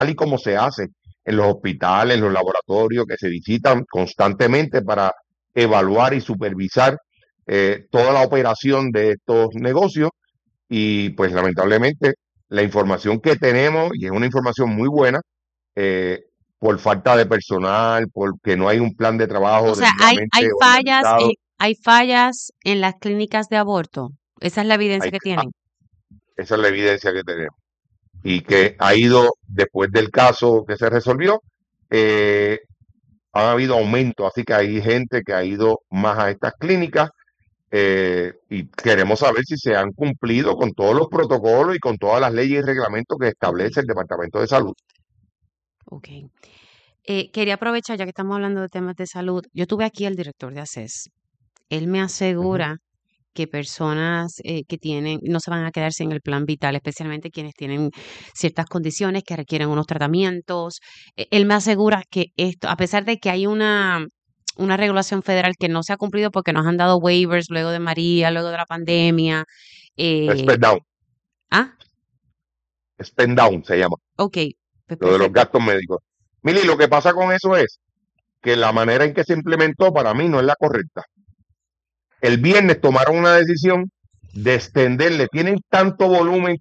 y como se hace en los hospitales, en los laboratorios que se visitan constantemente para evaluar y supervisar toda la operación de estos negocios. Y pues lamentablemente la información que tenemos, y es una información muy buena, eh, por falta de personal, porque no hay un plan de O trabajo sea, hay debidamente fallas, organizado, hay fallas en las clínicas de aborto. Esa es la evidencia hay, que tienen. esa es la evidencia que tenemos. Y que ha ido, después del caso que se resolvió, eh, ha habido aumento, así que hay gente que ha ido más a estas clínicas, y queremos saber si se han cumplido con todos los protocolos y con todas las leyes y reglamentos que establece el Departamento de Salud. Ok. Quería aprovechar, ya que estamos hablando de temas de salud, yo tuve aquí al director de ACES. Él me Ujú. asegura que personas que tienen, no se van a quedar sin el plan vital, especialmente quienes tienen ciertas condiciones que requieren unos tratamientos. Él me asegura que esto, a pesar de que hay una regulación federal que no se ha cumplido porque nos han dado waivers luego de María, luego de la pandemia. eh, Spend down, ah, spend down se llama, ok, pues lo de los perfecto. gastos médicos. Mili, lo que pasa con eso es que la manera en que se implementó para mí no es la correcta. El viernes tomaron una decisión de extenderle, tienen tanto volumen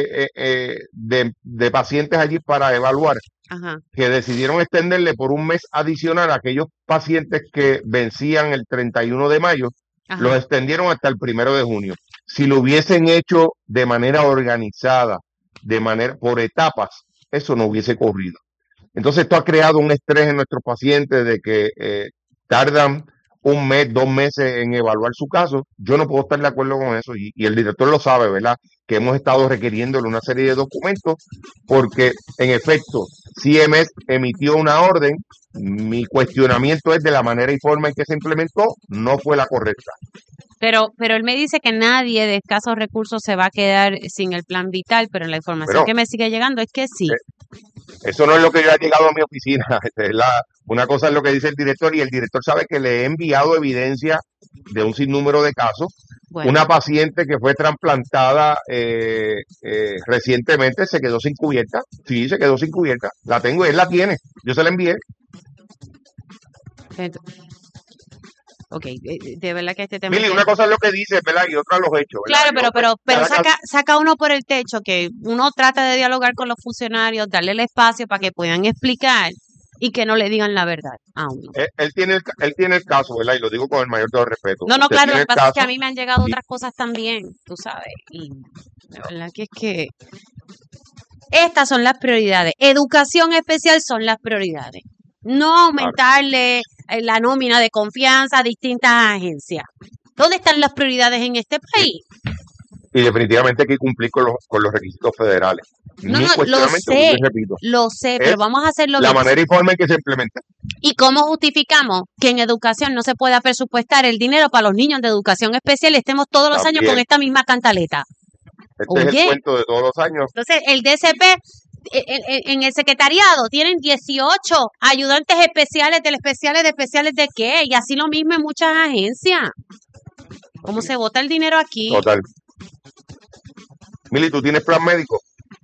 de pacientes allí para evaluar, Ajá, que decidieron extenderle por un mes adicional a aquellos pacientes que vencían el 31 de mayo, los ajá. extendieron hasta el 1 de junio. Si lo hubiesen hecho de manera organizada, por etapas, eso no hubiese ocurrido. Entonces esto ha creado un estrés en nuestros pacientes de que tardan un mes, 2 meses en evaluar su caso. Yo no puedo estar de acuerdo con eso, y el director lo sabe, ¿verdad? Que hemos estado requiriéndole una serie de documentos porque, en efecto, CMS emitió una orden. Mi cuestionamiento es de la manera y forma en que se implementó, no fue la correcta. Pero él me dice que nadie de escasos recursos se va a quedar sin el plan vital, pero la información Pero que me sigue llegando es que sí. eso no es lo que yo he llegado a mi oficina. Una cosa es lo que dice el director, y el director sabe que le he enviado evidencia de un sinnúmero de casos. Bueno, Una paciente que fue trasplantada recientemente se quedó sin cubierta. Sí, se quedó sin cubierta. La tengo, él la tiene. Yo se la envié. ent- ok, de verdad que este tema Mili, que... una cosa es lo que dice, ¿verdad? Y otra los hechos, ¿verdad? Claro, Yo, pues, pero cada caso, saca uno por el techo que uno trata de dialogar con los funcionarios, darle el espacio para que puedan explicar y que no le digan la verdad a uno. él tiene el caso, ¿verdad? Y lo digo con el mayor de los respetos. No, Usted claro, lo tiene que el pasa es que a caso mí me han llegado y otras cosas también, tú sabes, y de verdad que es que estas son las prioridades. Educación especial son las prioridades. No claro, aumentarle la nómina de confianza a distintas agencias. ¿Dónde están las prioridades en este y, país? y definitivamente hay que cumplir con los requisitos federales. No, Mi cuestionamiento, vuelvo y repito, lo sé, pero es vamos a hacerlo la bien. manera y forma en que se implementa. ¿Y cómo justificamos que en educación no se pueda presupuestar el dinero para los niños de educación especial y estemos todos los años con También, esta misma cantaleta? este es el Oye, cuento de todos los años. entonces el DCP en el secretariado tienen 18 ayudantes especiales de especiales de qué, y así lo mismo en muchas agencias. ¿Cómo se vota el dinero aquí? Total. Mili, ¿tú tienes plan médico?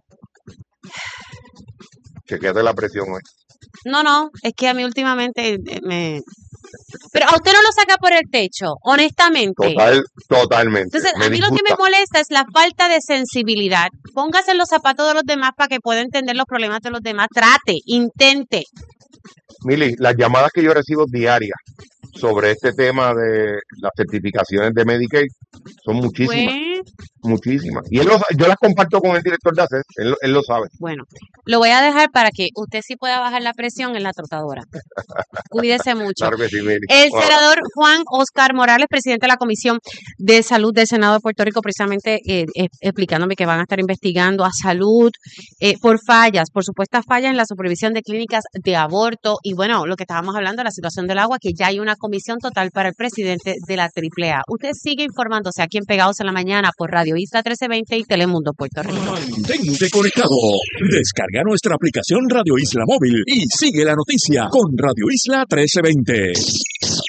Chequéate la presión hoy. No, es que a mí últimamente me... Pero a usted no lo saca por el techo, honestamente. Totalmente. Entonces, a Me mí lo que me disgusta. molesta es la falta de sensibilidad. Póngase en los zapatos de los demás para que pueda entender los problemas de los demás. Trate, intente. Mili, las llamadas que yo recibo diarias sobre este tema de las certificaciones de Medicaid son muchísimas, Pues, muchísimas. Y yo las comparto con el director de ACES, él lo sabe. bueno, lo voy a dejar para que usted sí pueda bajar la presión en la trotadora. Cuídese mucho. Claro que sí, Mili. El Bueno, senador Juan Oscar Morales, presidente de la Comisión de Salud del Senado de Puerto Rico, precisamente explicándome que van a estar investigando a salud por fallas, por supuestas fallas en la supervisión de clínicas de aborto. Y bueno, lo que estábamos hablando, la situación del agua, que ya hay una comisión total para el presidente de la AAA. Usted sigue informándose aquí en Pegados en la Mañana por Radio Isla 1320 y Telemundo Puerto Rico. Mantente conectado. Descarga nuestra aplicación Radio Isla Móvil y sigue la noticia con Radio Isla 1320.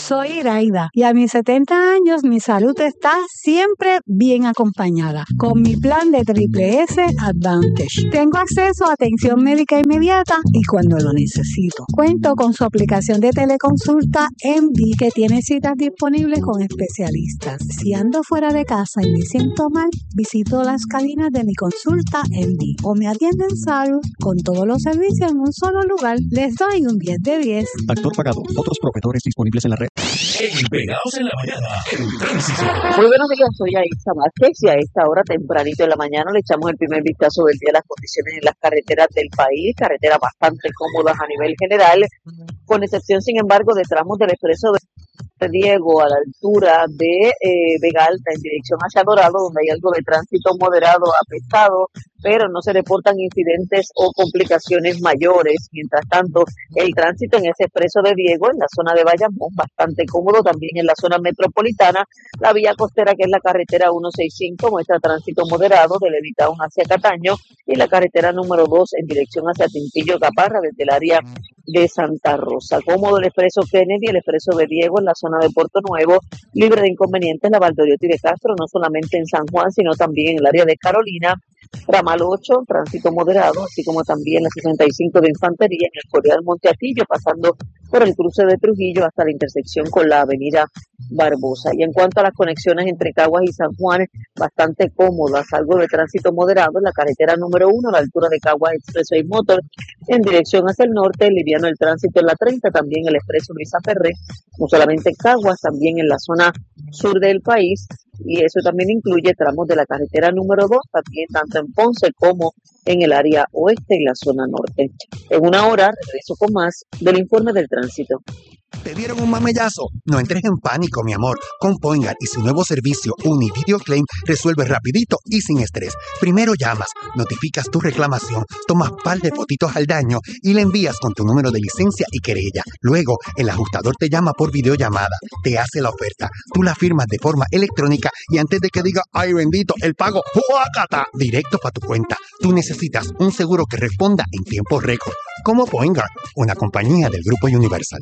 Soy Iraida y a mis 70 años mi salud está siempre bien acompañada con mi plan de Triple S Advantage. Tengo acceso a atención médica inmediata y cuando lo necesito. Cuento con su aplicación de teleconsulta MD que tiene citas disponibles con especialistas. Si ando fuera de casa y me siento mal, visito las cabinas de mi consulta MD o me atienden salud con todos los servicios en un solo lugar. Les doy un 10 de 10. Actor pagado. Otros proveedores disponibles en la red. En Pegados en la Mañana, el tránsito. Muy buenos días, soy Aisa Vázquez y a esta hora tempranito de la mañana le echamos el primer vistazo del día a las condiciones en las carreteras del país, carreteras bastante cómodas a nivel general, con excepción sin embargo de tramos del expreso de Diego a la altura de Vega Alta en dirección hacia Dorado, donde hay algo de tránsito moderado a pesado, pero no se reportan incidentes o complicaciones mayores. Mientras tanto, el tránsito en ese expreso de Diego, en la zona de Bayamón, bastante cómodo, también en la zona metropolitana. La vía costera, que es la carretera 165, muestra tránsito moderado de Levitown hacia Cataño, y la carretera número 2 en dirección hacia Tintillo Caparra, desde el área de Santa Rosa. Cómodo el expreso Kennedy, el expreso de Diego en la zona de Puerto Nuevo, libre de inconvenientes la Valdoriotti de Castro, no solamente en San Juan, sino también en el área de Carolina. Ramal 8, tránsito moderado, así como también la 65 de Infantería en el Corredor Monteatillo, pasando por el cruce de Trujillo hasta la intersección con la avenida Barbosa. Y en cuanto a las conexiones entre Caguas y San Juan, bastante cómodas, algo de tránsito moderado en la carretera número 1 a la altura de Caguas Expressway Motor en dirección hacia el norte, liviano el tránsito en la 30, también el expreso Luisa Ferré, no solamente en Caguas, también en la zona sur del país, y eso también incluye tramos de la carretera número 2, también tanto en Ponce como en el área oeste y la zona norte. En una hora regreso con más del informe del tránsito. ¿Te dieron un mamellazo? No entres en pánico, mi amor. Con Poingar y su nuevo servicio Univideo Claim resuelve rapidito y sin estrés. Primero llamas, notificas tu reclamación, tomas par de fotitos al daño y le envías con tu número de licencia y querella. Luego, el ajustador te llama por videollamada, te hace la oferta, tú la firmas de forma electrónica y antes de que diga ¡ay bendito! El pago ¡juácata! Directo para tu cuenta. Tú necesitas un seguro que responda en tiempo récord. Como Poingar, una compañía del Grupo Universal.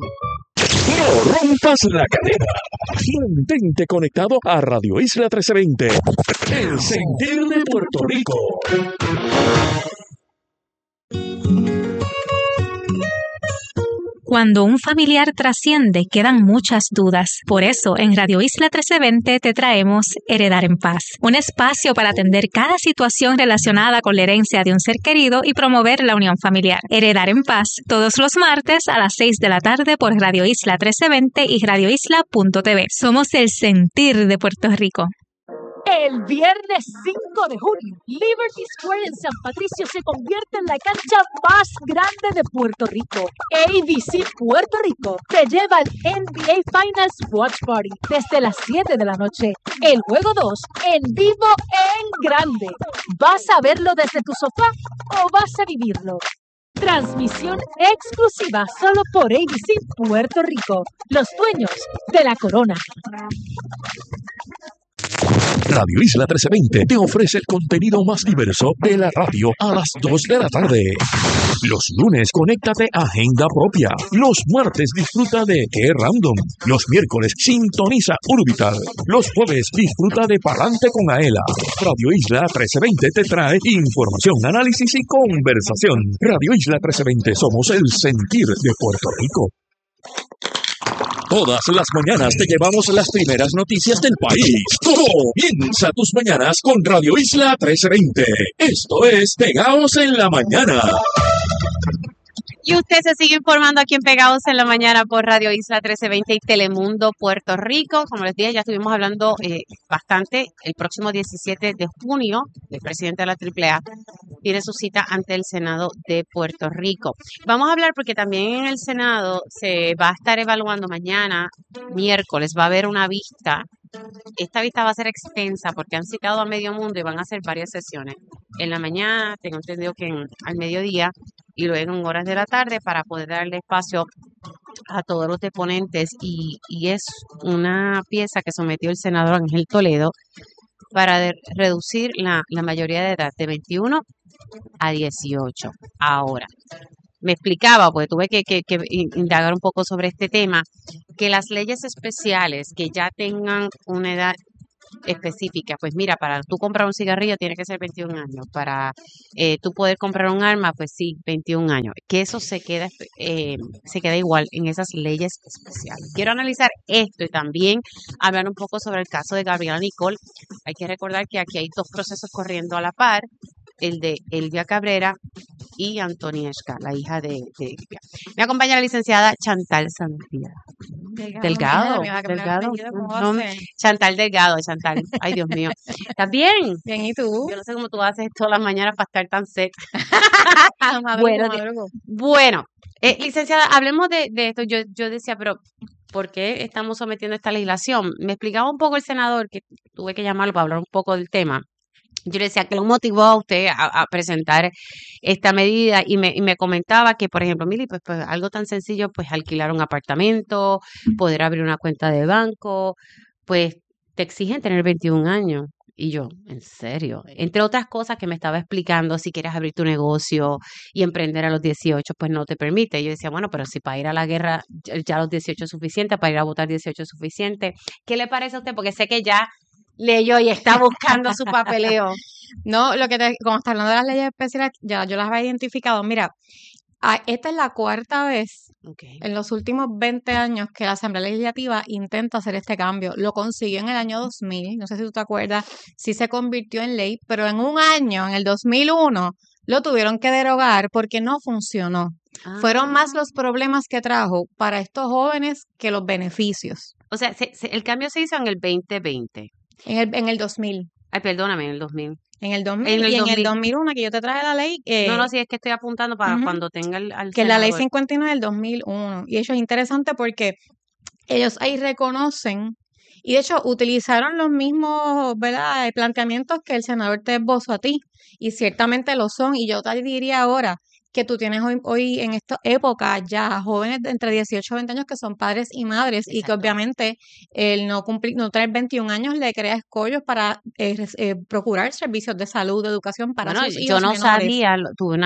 No rompas la cadena. Mantente conectado a Radio Isla 1320. El sentir de Puerto Rico. Cuando un familiar trasciende, quedan muchas dudas. Por eso, en Radio Isla 1320 te traemos Heredar en Paz, un espacio para atender cada situación relacionada con la herencia de un ser querido y promover la unión familiar. Heredar en Paz, todos los martes a las 6 de la tarde por Radio Isla 1320 y radioisla.tv. Somos el sentir de Puerto Rico. El viernes 5 de junio, Liberty Square en San Patricio se convierte en la cancha más grande de Puerto Rico. ABC Puerto Rico te lleva al NBA Finals Watch Party desde las 7 de la noche. El juego 2 en vivo en grande. ¿Vas a verlo desde tu sofá o vas a vivirlo? Transmisión exclusiva solo por ABC Puerto Rico, los dueños de la corona. Radio Isla 1320 te ofrece el contenido más diverso de la radio a las 2 de la tarde. Los lunes, conéctate a Agenda Propia. Los martes, disfruta de Qué Random. Los miércoles, sintoniza Urbital. Los jueves, disfruta de Palante con Aela. Radio Isla 1320 te trae información, análisis y conversación. Radio Isla 1320, somos el sentir de Puerto Rico. Todas las mañanas te llevamos las primeras noticias del país. Comienza tus mañanas con Radio Isla 1320. Esto es Pegados en la Mañana. Y usted se sigue informando aquí en Pegados en la Mañana por Radio Isla 1320 y Telemundo Puerto Rico. Como les dije, ya estuvimos hablando bastante. El próximo 17 de junio, el presidente de la AAA tiene su cita ante el Senado de Puerto Rico. Vamos a hablar porque también en el Senado se va a estar evaluando mañana, miércoles, va a haber una vista. Esta vista va a ser extensa porque han citado a medio mundo y van a hacer varias sesiones. En la mañana, tengo entendido que al mediodía, y luego en horas de la tarde para poder darle espacio a todos los deponentes y es una pieza que sometió el senador Ángel Toledo para reducir la mayoría de edad de 21 a 18. Ahora, me explicaba, porque tuve que indagar un poco sobre este tema, que las leyes especiales que ya tengan una edad específica, pues mira, para tú comprar un cigarrillo tiene que ser 21 años, para tú poder comprar un arma, pues sí, 21 años, que eso se queda igual en esas leyes especiales. Quiero analizar esto y también hablar un poco sobre el caso de Gabriela Nicole. Hay que recordar que aquí hay dos procesos corriendo a la par, el de Elvia Cabrera y Antonieshka, la hija de Elvia. Me acompaña la licenciada Chantal Santiago. Delgado. Chantal Delgado, Chantal. Ay, Dios mío. ¿Estás bien? Bien, ¿y tú? Yo no sé cómo tú haces todas las mañanas para estar tan seca. Madrugo. Bueno, licenciada, hablemos de esto. Yo decía, pero ¿por qué estamos sometiendo esta legislación? Me explicaba un poco el senador, que tuve que llamarlo para hablar un poco del tema. Yo le decía, ¿qué lo motivó a usted a presentar esta medida? Y me comentaba que, por ejemplo, Mili, pues algo tan sencillo, pues alquilar un apartamento, poder abrir una cuenta de banco, pues te exigen tener 21 años. Y yo, ¿en serio? Entre otras cosas que me estaba explicando, si quieres abrir tu negocio y emprender a los 18, pues no te permite. Yo decía, bueno, pero si para ir a la guerra ya a los 18 es suficiente, para ir a votar 18 es suficiente. ¿Qué le parece a usted? Porque sé que ya leyó y está buscando su papeleo. No, como está hablando de las leyes especiales, ya yo las había identificado. Mira, esta es la cuarta vez en los últimos 20 años que la Asamblea Legislativa intenta hacer este cambio. Lo consiguió en el año 2000, no sé si tú te acuerdas, sí se convirtió en ley, pero en un año, en el 2001, lo tuvieron que derogar porque no funcionó. Fueron más los problemas que trajo para estos jóvenes que los beneficios. O sea, el cambio se hizo en el 2020. En el 2000. Ay, perdóname, en el 2000. En el 2000 y en el 2001, que yo te traje la ley. No, sí, es que estoy apuntando para cuando tenga al que la ley senador. 59 del 2001. Y eso es interesante porque ellos ahí reconocen, y de hecho utilizaron los mismos, ¿verdad?, planteamientos que el senador te esbozó a ti. Y ciertamente lo son. Y yo te diría ahora que tú tienes hoy en esta época ya jóvenes de entre 18 y 20 años que son padres y madres. Exacto. Y que obviamente el no tener 21 años le crea escollos para procurar servicios de salud, de educación para sus hijos yo no menores. sabía, tuve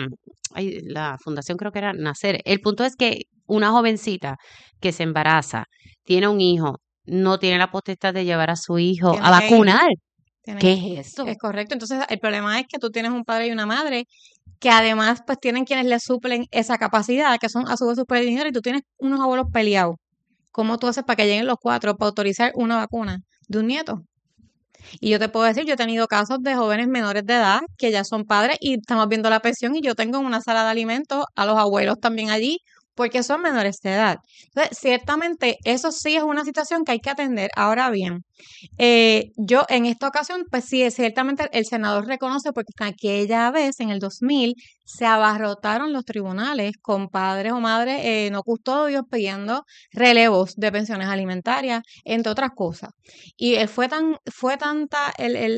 la fundación creo que era Nacer. El punto es que una jovencita que se embaraza, tiene un hijo, no tiene la potestad de llevar a su hijo a vacunar. ¿Qué es eso? Es correcto. Entonces, el problema es que tú tienes un padre y una madre que además pues tienen quienes le suplen esa capacidad, que son a su vez sus predictores, y tú tienes unos abuelos peleados. ¿Cómo tú haces para que lleguen los 4 para autorizar una vacuna de un nieto? Y yo te puedo decir, yo he tenido casos de jóvenes menores de edad que ya son padres y estamos viendo la pensión y yo tengo una sala de alimentos a los abuelos también allí porque son menores de edad. Entonces, ciertamente, eso sí es una situación que hay que atender. Ahora bien, yo en esta ocasión, pues sí, ciertamente el senador reconoce porque aquella vez, en el 2000, se abarrotaron los tribunales con padres o madres no custodios pidiendo relevos de pensiones alimentarias, entre otras cosas. Y fue tanta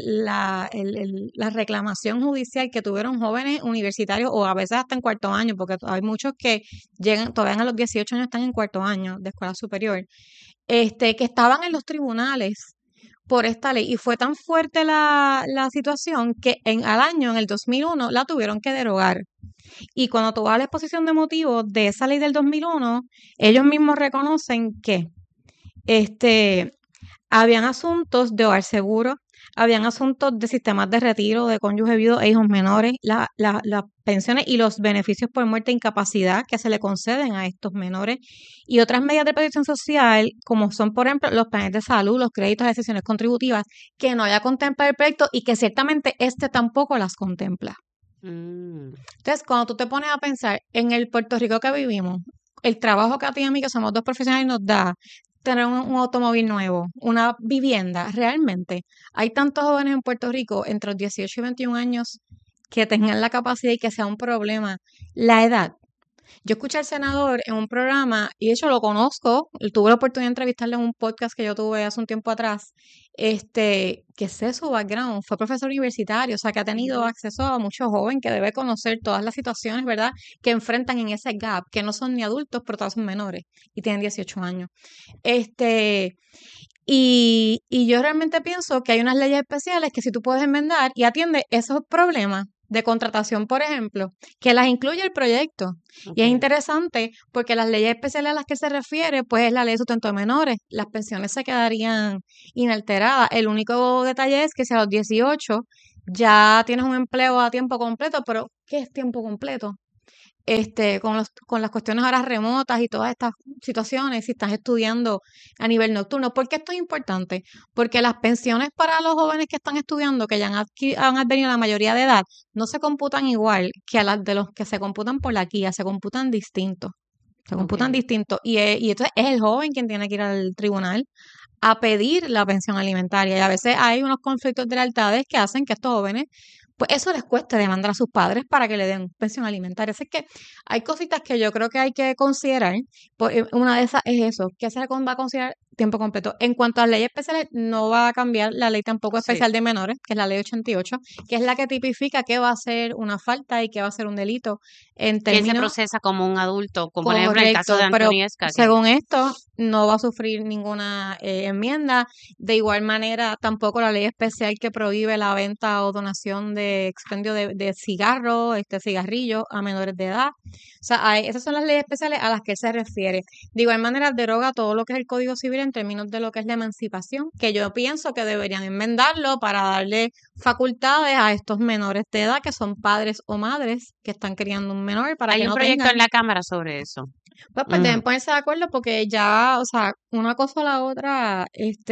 la reclamación judicial que tuvieron jóvenes universitarios o a veces hasta en cuarto año, porque hay muchos que llegan, todavía a los 18 años están en cuarto año de escuela superior, que estaban en los tribunales por esta ley. Y fue tan fuerte la situación que al año, en el 2001, la tuvieron que derogar. Y cuando tú vas a la exposición de motivos de esa ley del 2001, ellos mismos reconocen que habían asuntos de hogar seguro, habían asuntos de sistemas de retiro de cónyuge viudo e hijos menores, las pensiones y los beneficios por muerte e incapacidad que se le conceden a estos menores y otras medidas de protección social como son, por ejemplo, los planes de salud, los créditos de excepciones contributivas que no haya contemplado el proyecto y que ciertamente tampoco las contempla. Entonces, cuando tú te pones a pensar en el Puerto Rico que vivimos, el trabajo que a ti y a mí, que somos 2 profesionales, nos da tener un automóvil nuevo, una vivienda, realmente hay tantos jóvenes en Puerto Rico entre los 18 y 21 años que tengan la capacidad y que sea un problema la edad. Yo escuché al senador en un programa, y de hecho lo conozco, tuve la oportunidad de entrevistarle en un podcast que yo tuve hace un tiempo atrás, que sé su background, fue profesor universitario, o sea que ha tenido acceso a mucho joven que debe conocer todas las situaciones, ¿verdad?, que enfrentan en ese gap, que no son ni adultos, pero todos son menores y tienen 18 años. Y yo realmente pienso que hay unas leyes especiales que si tú puedes enmendar y atiende esos problemas de contratación, por ejemplo, que las incluye el proyecto. Y es Ok. interesante porque las leyes especiales a las que se refiere, pues es la ley de sustento de menores. Las pensiones se quedarían inalteradas. El único detalle es que si a los 18 ya tienes un empleo a tiempo completo, pero ¿qué es tiempo completo? Con las cuestiones ahora remotas y todas estas situaciones, si estás estudiando a nivel nocturno. ¿Por qué esto es importante? Porque las pensiones para los jóvenes que están estudiando, que ya han advenido la mayoría de edad, no se computan igual que a las de los que se computan por la guía, se computan distintos. Se computan Ok. distintos. Y entonces es el joven quien tiene que ir al tribunal a pedir la pensión alimentaria. Y a veces hay unos conflictos de lealtades que hacen que estos jóvenes, pues eso les cueste demandar a sus padres para que le den pensión alimentaria. Así que hay cositas que yo creo que hay que considerar. Pues, una de esas es eso, que se va a considerar tiempo completo. En cuanto a las leyes especiales, no va a cambiar la ley tampoco Sí. especial de menores, que es la ley 88, que es la que tipifica qué va a ser una falta y qué va a ser un delito en Que se términos. procesa como un adulto, como por ejemplo el caso Correcto, de pero Antoniesca, que según esto no va a sufrir ninguna enmienda. De igual manera, tampoco la ley especial que prohíbe la venta o donación de expendio de cigarros, cigarrillos a menores de edad. O sea, esas son las leyes especiales a las que se refiere. De igual manera, deroga todo lo que es el Código Civil en términos de lo que es la emancipación, que yo pienso que deberían enmendarlo para darle facultades a estos menores de edad que son padres o madres que están criando un menor para hay que un no proyecto tengan. en la Cámara sobre eso. Pues deben Ujú. ponerse de acuerdo porque ya, o sea, una cosa o la otra,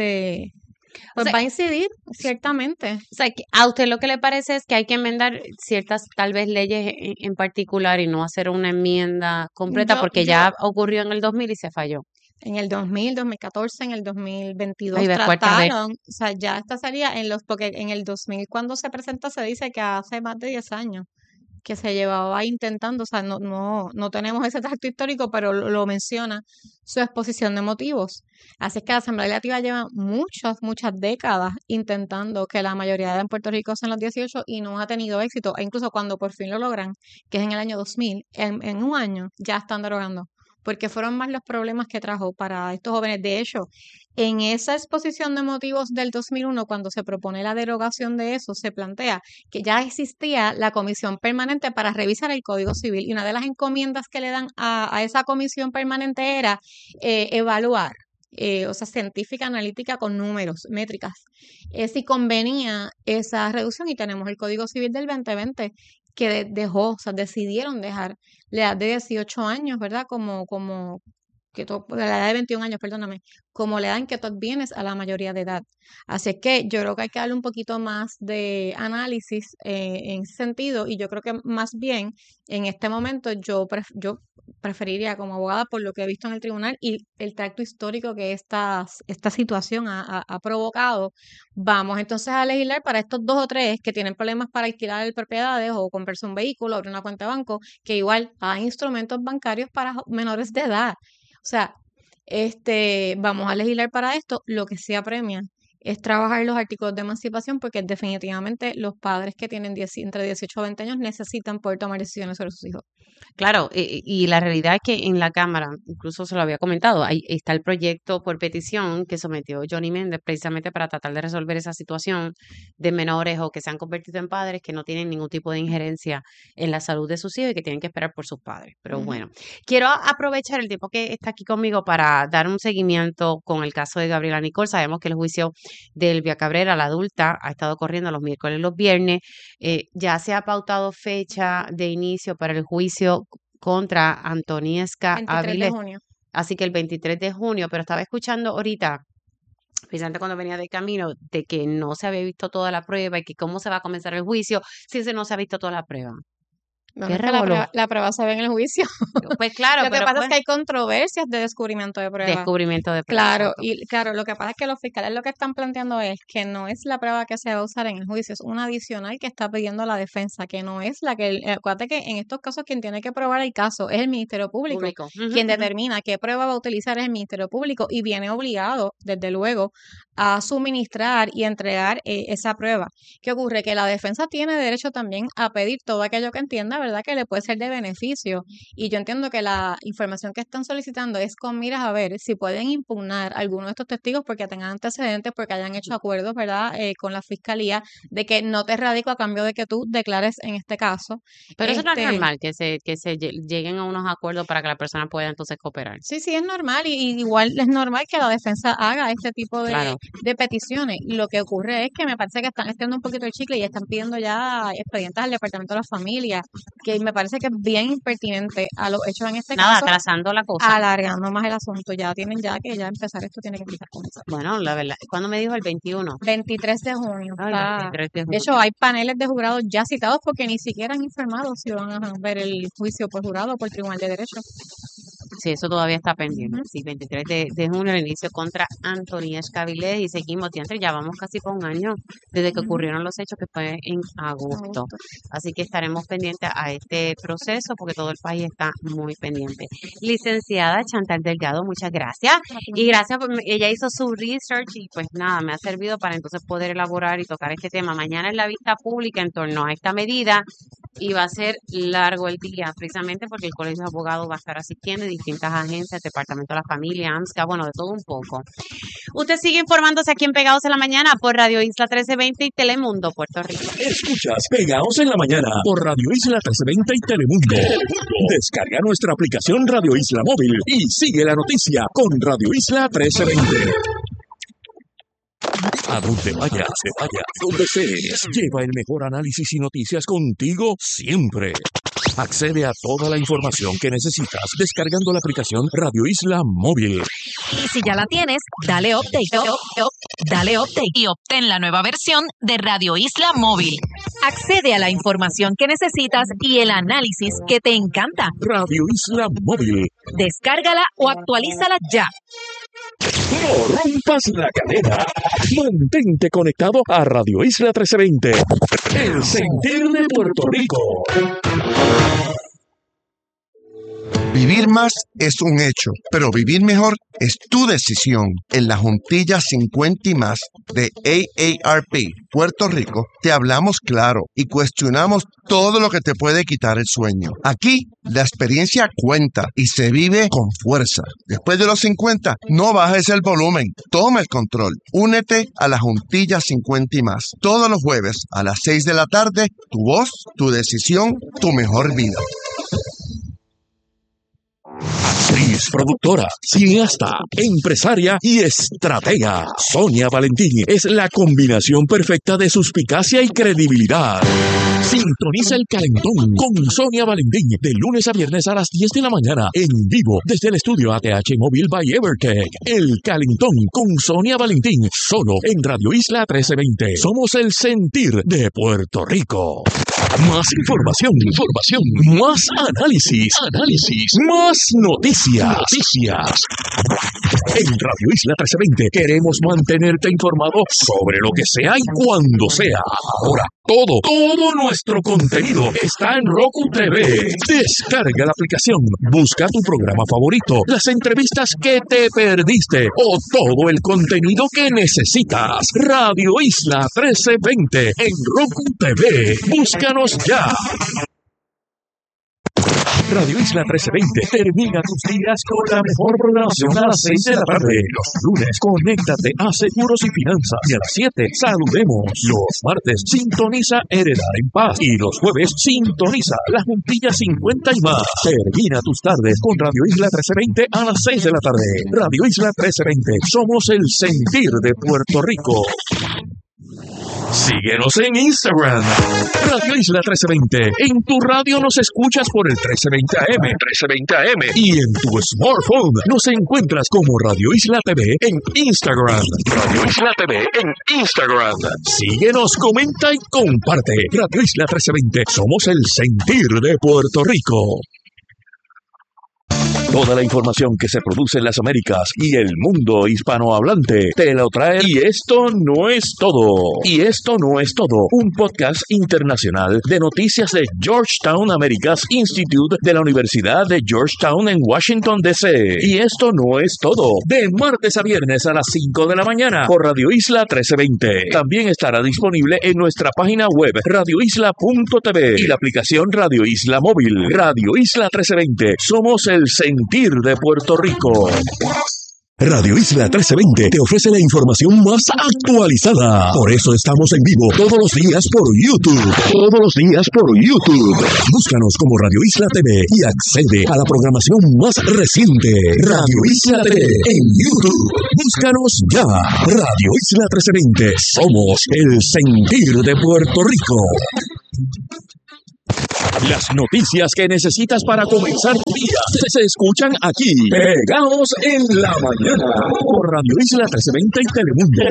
O pues sea, va a incidir ciertamente. o sea, que a usted lo que le parece es que hay que enmendar ciertas tal vez leyes en particular y no hacer una enmienda completa Yo, porque yo ya ocurrió en el 2000 y se falló. en el 2000, 2014, en el 2022 Ahí va cuarta vez. trataron, o sea, ya esta sería porque en el 2000 cuando se presenta se dice que hace más de 10 años que se llevaba intentando, o sea, no tenemos ese tracto histórico, pero lo menciona su exposición de motivos. Así es que la Asamblea Legislativa lleva muchas décadas intentando que la mayoría de edad en Puerto Rico sean los 18 y no ha tenido éxito. E incluso cuando por fin lo logran, que es en el año 2000, en un año ya están derogando, porque fueron más los problemas que trajo para estos jóvenes. De hecho, en esa exposición de motivos del 2001, cuando se propone la derogación de eso, se plantea que ya existía la comisión permanente para revisar el Código Civil y una de las encomiendas que le dan a esa comisión permanente era evaluar, o sea, científica, analítica con números, métricas, si convenía esa reducción y tenemos el Código Civil del 2020 que dejó, o sea, decidieron dejar la edad de 18 años, ¿verdad? La edad de 21 años, perdóname, como la edad en que tú advienes a la mayoría de edad. Así es que yo creo que hay que darle un poquito más de análisis en ese sentido y yo creo que más bien en este momento yo preferiría como abogada por lo que he visto en el tribunal y el tracto histórico que esta situación ha provocado. Vamos entonces a legislar para estos 2 o 3 que tienen problemas para alquilar propiedades o comprarse un vehículo, abrir una cuenta de banco, que igual hay instrumentos bancarios para menores de edad. O sea, vamos a legislar para esto. Lo que sí apremia es trabajar los artículos de emancipación porque definitivamente los padres que tienen entre 18 a 20 años necesitan poder tomar decisiones sobre sus hijos. Claro, y la realidad es que en la Cámara, incluso se lo había comentado, ahí está el proyecto por petición que sometió Johnny Méndez precisamente para tratar de resolver esa situación de menores o que se han convertido en padres que no tienen ningún tipo de injerencia en la salud de sus hijos y que tienen que esperar por sus padres. Pero Ujú. bueno, quiero aprovechar el tiempo que está aquí conmigo para dar un seguimiento con el caso de Gabriela Nicole. Sabemos que el juicio de Elvia Cabrera, la adulta, ha estado corriendo los miércoles y los viernes. Ya se ha pautado fecha de inicio para el juicio contra Antoniesca 23 de Áviles, junio. así que el 23 de junio, pero estaba escuchando ahorita, precisamente cuando venía de camino, de que no se había visto toda la prueba y que cómo se va a comenzar el juicio si no se ha visto toda la prueba. Bueno, ¿Qué es que revolú? la prueba se ve en el juicio. Pues claro, Lo que pero pasa es pues que hay controversias de descubrimiento de prueba. descubrimiento de prueba, Claro, exacto. y claro, lo que pasa es que los fiscales lo que están planteando es que no es la prueba que se va a usar en el juicio, es una adicional que está pidiendo la defensa, que no es la que, acuérdate que en estos casos quien tiene que probar el caso es el Ministerio Público, Público. Ujú, quien ujú. determina qué prueba va a utilizar es el Ministerio Público y viene obligado, desde luego, a suministrar y entregar esa prueba. ¿Qué ocurre? Que la defensa tiene derecho también a pedir todo aquello que entienda, ¿verdad? Que le puede ser de beneficio. Y yo entiendo que la información que están solicitando es con miras a ver si pueden impugnar alguno de estos testigos porque tengan antecedentes, porque hayan hecho acuerdos, ¿verdad? Con la fiscalía de que no te radico a cambio de que tú declares en este caso. Pero eso no es normal, que se lleguen a unos acuerdos para que la persona pueda entonces cooperar. Sí, es normal y igual es normal que la defensa haga este tipo de peticiones. Y lo que ocurre es que me parece que están estirando un poquito el chicle y están pidiendo ya expedientes al Departamento de la Familia, que me parece que es bien impertinente a los hechos en este caso. Atrasando la cosa. Alargando más el asunto. Ya tienen que empezar esto, tiene que empezar con eso. Bueno, la verdad, ¿cuándo me dijo? El 21. 23 de junio. Ay, 23 de junio. De hecho, hay paneles de jurados ya citados porque ni siquiera han informado si van a ver el juicio por jurado o por Tribunal de Derecho. Sí, eso todavía está pendiente. Sí, 23 de junio el inicio contra Anthony Escabilé y seguimos, ya vamos casi por un año desde que ocurrieron los hechos, que fue en agosto. Así que estaremos pendientes a este proceso porque todo el país está muy pendiente. Licenciada Chantal Delgado, muchas gracias. Y gracias, ella hizo su research y pues nada, me ha servido para entonces poder elaborar y tocar este tema. Mañana es la vista pública en torno a esta medida y va a ser largo el día, precisamente porque el Colegio de Abogados va a estar asistiendo, distintas agencias, Departamento de la Familia, AMSCA, bueno, de todo un poco. Usted sigue informándose aquí en Pegados en la Mañana por Radio Isla 1320 y Telemundo, Puerto Rico. Escuchas Pegados en la Mañana por Radio Isla 1320 y Telemundo. Descarga nuestra aplicación Radio Isla Móvil y sigue la noticia con Radio Isla 1320. A donde vayas, donde estés, lleva el mejor análisis y noticias contigo siempre. Accede a toda la información que necesitas descargando la aplicación Radio Isla Móvil. Y si ya la tienes, dale update. Dale update y obtén la nueva versión de Radio Isla Móvil. Accede a la información que necesitas y el análisis que te encanta. Radio Isla Móvil. Descárgala o actualízala ya. No rompas la cadena. Mantente conectado a Radio Isla 1320. El sentir de Puerto Rico. Vivir más es un hecho, pero vivir mejor es tu decisión. En la Juntilla 50 y más de AARP Puerto Rico te hablamos claro y cuestionamos todo lo que te puede quitar el sueño. Aquí la experiencia cuenta y se vive con fuerza. Después de los 50, no bajes el volumen, toma el control. Únete a la Juntilla 50 y más. Todos los jueves a las 6 de la tarde, tu voz, tu decisión, tu mejor vida. Actriz, productora, cineasta, empresaria y estratega. Sonia Valentín es la combinación perfecta de suspicacia y credibilidad. Sintoniza El Calentón con Sonia Valentín de lunes a viernes a las 10 de la mañana en vivo desde el estudio ATH Móvil by Evertech. El Calentón con Sonia Valentín solo en Radio Isla 1320. Somos el sentir de Puerto Rico. Más información, más análisis, más noticias. En Radio Isla 1320 queremos mantenerte informado sobre lo que sea y cuando sea. Ahora, todo nuestro contenido está en Roku TV. Descarga la aplicación, busca tu programa favorito, las entrevistas que te perdiste o todo el contenido que necesitas. Radio Isla 1320 en Roku TV. Búscanos ya. Radio Isla 1320 termina tus días con la mejor programación a las 6 de la tarde. Los lunes, conéctate a Seguros y Finanzas. Y a las 7, saludemos. Los martes, sintoniza Heredar en Paz. Y los jueves, sintoniza La Juntilla 50 y más. Termina tus tardes con Radio Isla 1320 a las 6 de la tarde. Radio Isla 1320. Somos el sentir de Puerto Rico. Síguenos en Instagram, Radio Isla 1320. En tu radio nos escuchas por el 1320 AM. Y en tu smartphone nos encuentras como Radio Isla TV en Instagram. Radio Isla TV en Instagram. Síguenos, comenta y comparte. Radio Isla 1320. Somos el sentir de Puerto Rico. Toda la información que se produce en las Américas y el mundo hispanohablante te lo trae Y Esto No Es Todo. Y Esto No Es Todo, un podcast internacional de noticias de Georgetown Americas Institute de la Universidad de Georgetown en Washington, D.C. Y Esto No Es Todo, de martes a viernes a las 5 de la mañana por Radio Isla 1320. También estará disponible en nuestra página web radioisla.tv y la aplicación Radio Isla Móvil. Radio Isla 1320, somos el sentir de Puerto Rico. Radio Isla 1320 te ofrece la información más actualizada. Por eso estamos en vivo todos los días por YouTube. Todos los días por YouTube. Búscanos como Radio Isla TV y accede a la programación más reciente. Radio Isla TV en YouTube. Búscanos ya. Radio Isla 1320. Somos el sentir de Puerto Rico. Las noticias que necesitas para comenzar tu día se escuchan aquí, pegados en la mañana, por Radio Isla 1320 y Telemundo.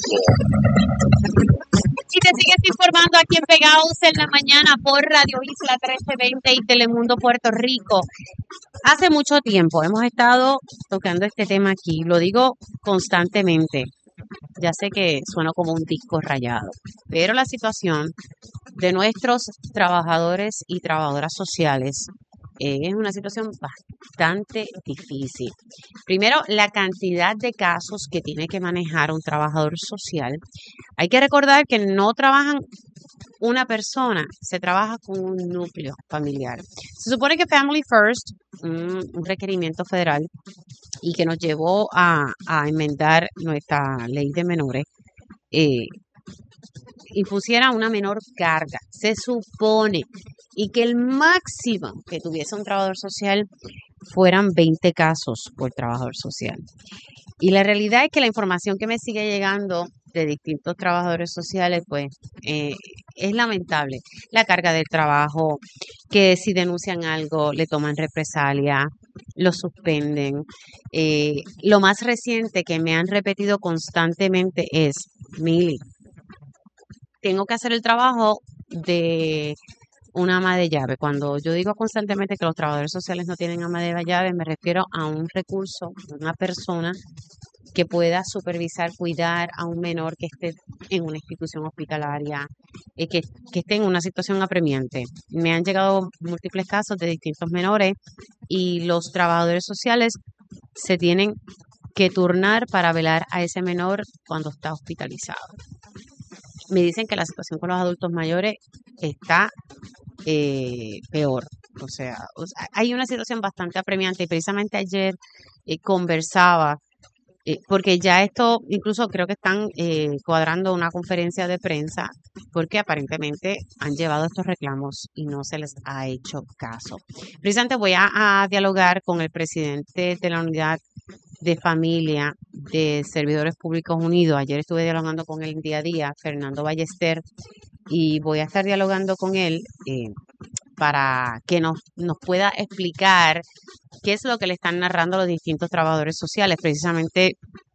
Y te sigues informando aquí en Pegados en la Mañana por Radio Isla 1320 y Telemundo Puerto Rico. Hace mucho tiempo hemos estado tocando este tema aquí, lo digo constantemente. Ya sé que suena como un disco rayado, pero la situación de nuestros trabajadores y trabajadoras sociales es una situación bastante difícil. Primero, la cantidad de casos que tiene que manejar un trabajador social. Hay que recordar que no trabajan una persona, se trabaja con un núcleo familiar. Se supone que Family First, un requerimiento federal, y que nos llevó a enmendar nuestra ley de menores, impusiera una menor carga, se supone, y que el máximo que tuviese un trabajador social fueran 20 casos por trabajador social. Y la realidad es que la información que me sigue llegando de distintos trabajadores sociales, pues, es lamentable. La carga del trabajo, que si denuncian algo, le toman represalia, lo suspenden. Lo más reciente que me han repetido constantemente es, Mili, tengo que hacer el trabajo de una ama de llave. Cuando yo digo constantemente que los trabajadores sociales no tienen ama de llave, me refiero a un recurso, una persona que pueda supervisar, cuidar a un menor que esté en una institución hospitalaria, que esté en una situación apremiante. Me han llegado múltiples casos de distintos menores y los trabajadores sociales se tienen que turnar para velar a ese menor cuando está hospitalizado. Me dicen que la situación con los adultos mayores está peor. O sea, hay una situación bastante apremiante y precisamente ayer conversaba, porque ya esto, incluso creo que están cuadrando una conferencia de prensa porque aparentemente han llevado estos reclamos y no se les ha hecho caso. Precisamente voy a dialogar con el presidente de la unidad de familia de Servidores Públicos Unidos. Ayer estuve dialogando con él día a día, Fernando Ballester, y voy a estar dialogando con él para que nos pueda explicar qué es lo que le están narrando los distintos trabajadores sociales. Precisamente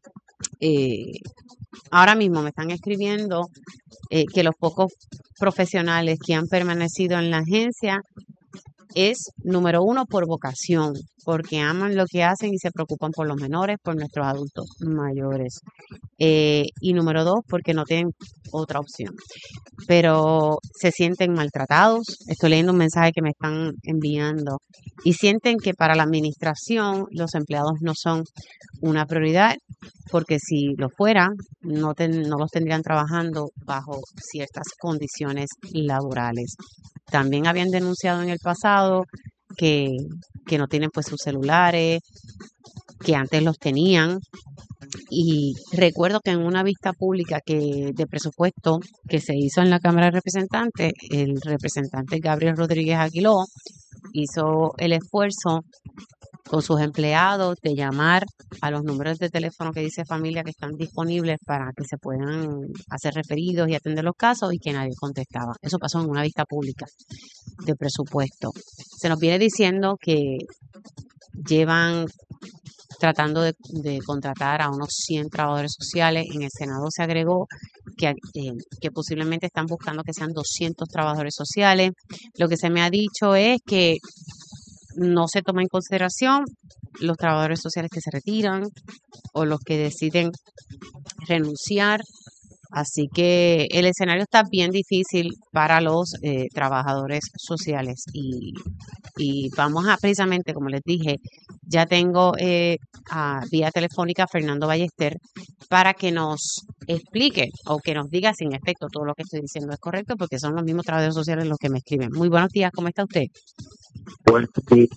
ahora mismo me están escribiendo que los pocos profesionales que han permanecido en la agencia es, número uno, por vocación, porque aman lo que hacen y se preocupan por los menores, por nuestros adultos mayores. Y número dos, porque no tienen otra opción. Pero se sienten maltratados. Estoy leyendo un mensaje que me están enviando y sienten que para la administración los empleados no son una prioridad, porque si lo fueran, no los tendrían trabajando bajo ciertas condiciones laborales. También habían denunciado en el pasado que no tienen pues sus celulares, que antes los tenían. Y recuerdo que en una vista pública de presupuesto que se hizo en la Cámara de Representantes, el representante Gabriel Rodríguez Aguiló hizo el esfuerzo con sus empleados de llamar a los números de teléfono que dice familia que están disponibles para que se puedan hacer referidos y atender los casos, y que nadie contestaba. Eso pasó en una vista pública de presupuesto. Se nos viene diciendo que llevan tratando de contratar a unos 100 trabajadores sociales. En el Senado se agregó que posiblemente están buscando que sean 200 trabajadores sociales. Lo que se me ha dicho es que no se toma en consideración los trabajadores sociales que se retiran o los que deciden renunciar. Así que el escenario está bien difícil para los trabajadores sociales y vamos a precisamente, como les dije, ya tengo vía telefónica a Fernando Ballester para que nos explique o que nos diga si en efecto todo lo que estoy diciendo es correcto, porque son los mismos trabajadores sociales los que me escriben. Muy buenos días, ¿cómo está usted? Buenos días.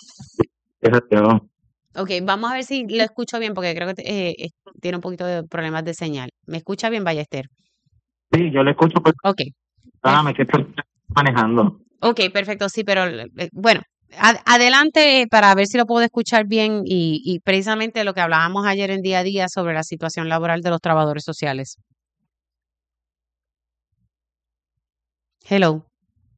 Ok, vamos a ver si lo escucho bien porque creo que tiene un poquito de problemas de señal. ¿Me escucha bien, Ballester? Sí, yo le escucho, pero Ok, perdóname que estoy manejando. ok, perfecto, sí, pero bueno, adelante para ver si lo puedo escuchar bien y precisamente lo que hablábamos ayer en día a día sobre la situación laboral de los trabajadores sociales. Hello.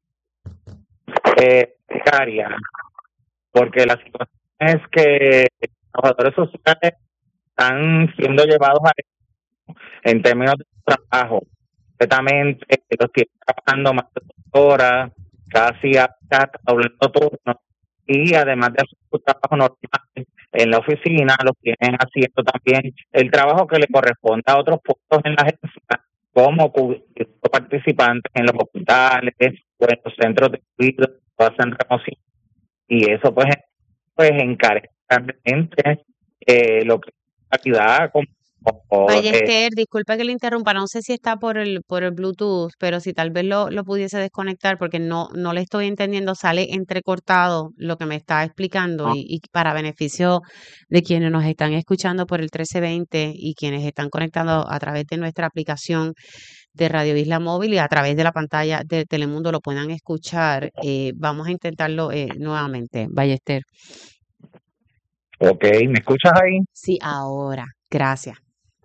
Precaria, porque la situación es que los trabajadores sociales están siendo llevados en términos de trabajo. Completamente, los tienen trabajando más de 2 horas, casi hasta doblando turnos, y además de hacer su trabajo normal en la oficina, los tienen haciendo también el trabajo que le corresponde a otros puestos en la agencia, como participantes en los hospitales o en los centros de cuidado, hacen remoción, y eso pues encarece realmente lo que es la calidad Ballester, disculpe que le interrumpa, no sé si está por el Bluetooth, pero si tal vez lo pudiese desconectar porque no le estoy entendiendo, sale entrecortado lo que me está explicando y para beneficio de quienes nos están escuchando por el 1320 y quienes están conectando a través de nuestra aplicación de Radio Isla Móvil y a través de la pantalla de Telemundo lo puedan escuchar. Vamos a intentarlo nuevamente, Ballester. Ok, ¿me escuchas ahí? Sí, ahora, gracias.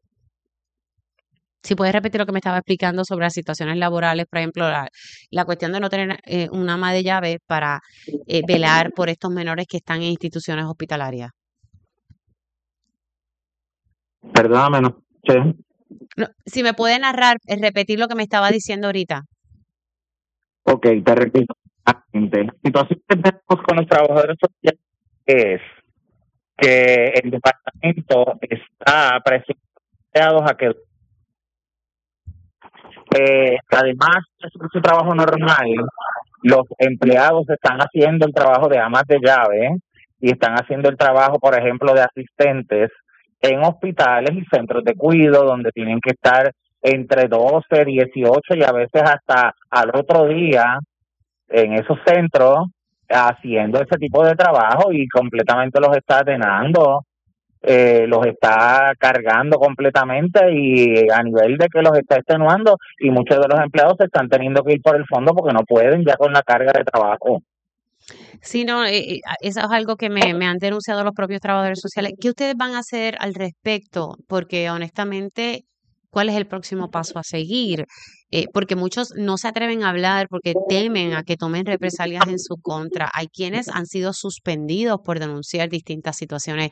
Si puedes repetir lo que me estaba explicando sobre las situaciones laborales, por ejemplo, la cuestión de no tener un ama de llave para velar por estos menores que están en instituciones hospitalarias. Perdóname, no escuché. No, si me puede narrar, repetir lo que me estaba diciendo ahorita. Ok, te repito. La situación que tenemos con los trabajadores sociales es que el departamento está presionado a que además de su trabajo normal, los empleados están haciendo el trabajo de amas de llave y están haciendo el trabajo, por ejemplo, de asistentes en hospitales y centros de cuidado donde tienen que estar entre 12, 18 y a veces hasta al otro día en esos centros haciendo ese tipo de trabajo y completamente los está atenando. Los está cargando completamente y a nivel de que los está extenuando y muchos de los empleados se están teniendo que ir por el fondo porque no pueden ya con la carga de trabajo. Sí, no, eso es algo que me han denunciado los propios trabajadores sociales. ¿Qué ustedes van a hacer al respecto? Porque honestamente, ¿cuál es el próximo paso a seguir? Porque muchos no se atreven a hablar porque temen a que tomen represalias en su contra. Hay quienes han sido suspendidos por denunciar distintas situaciones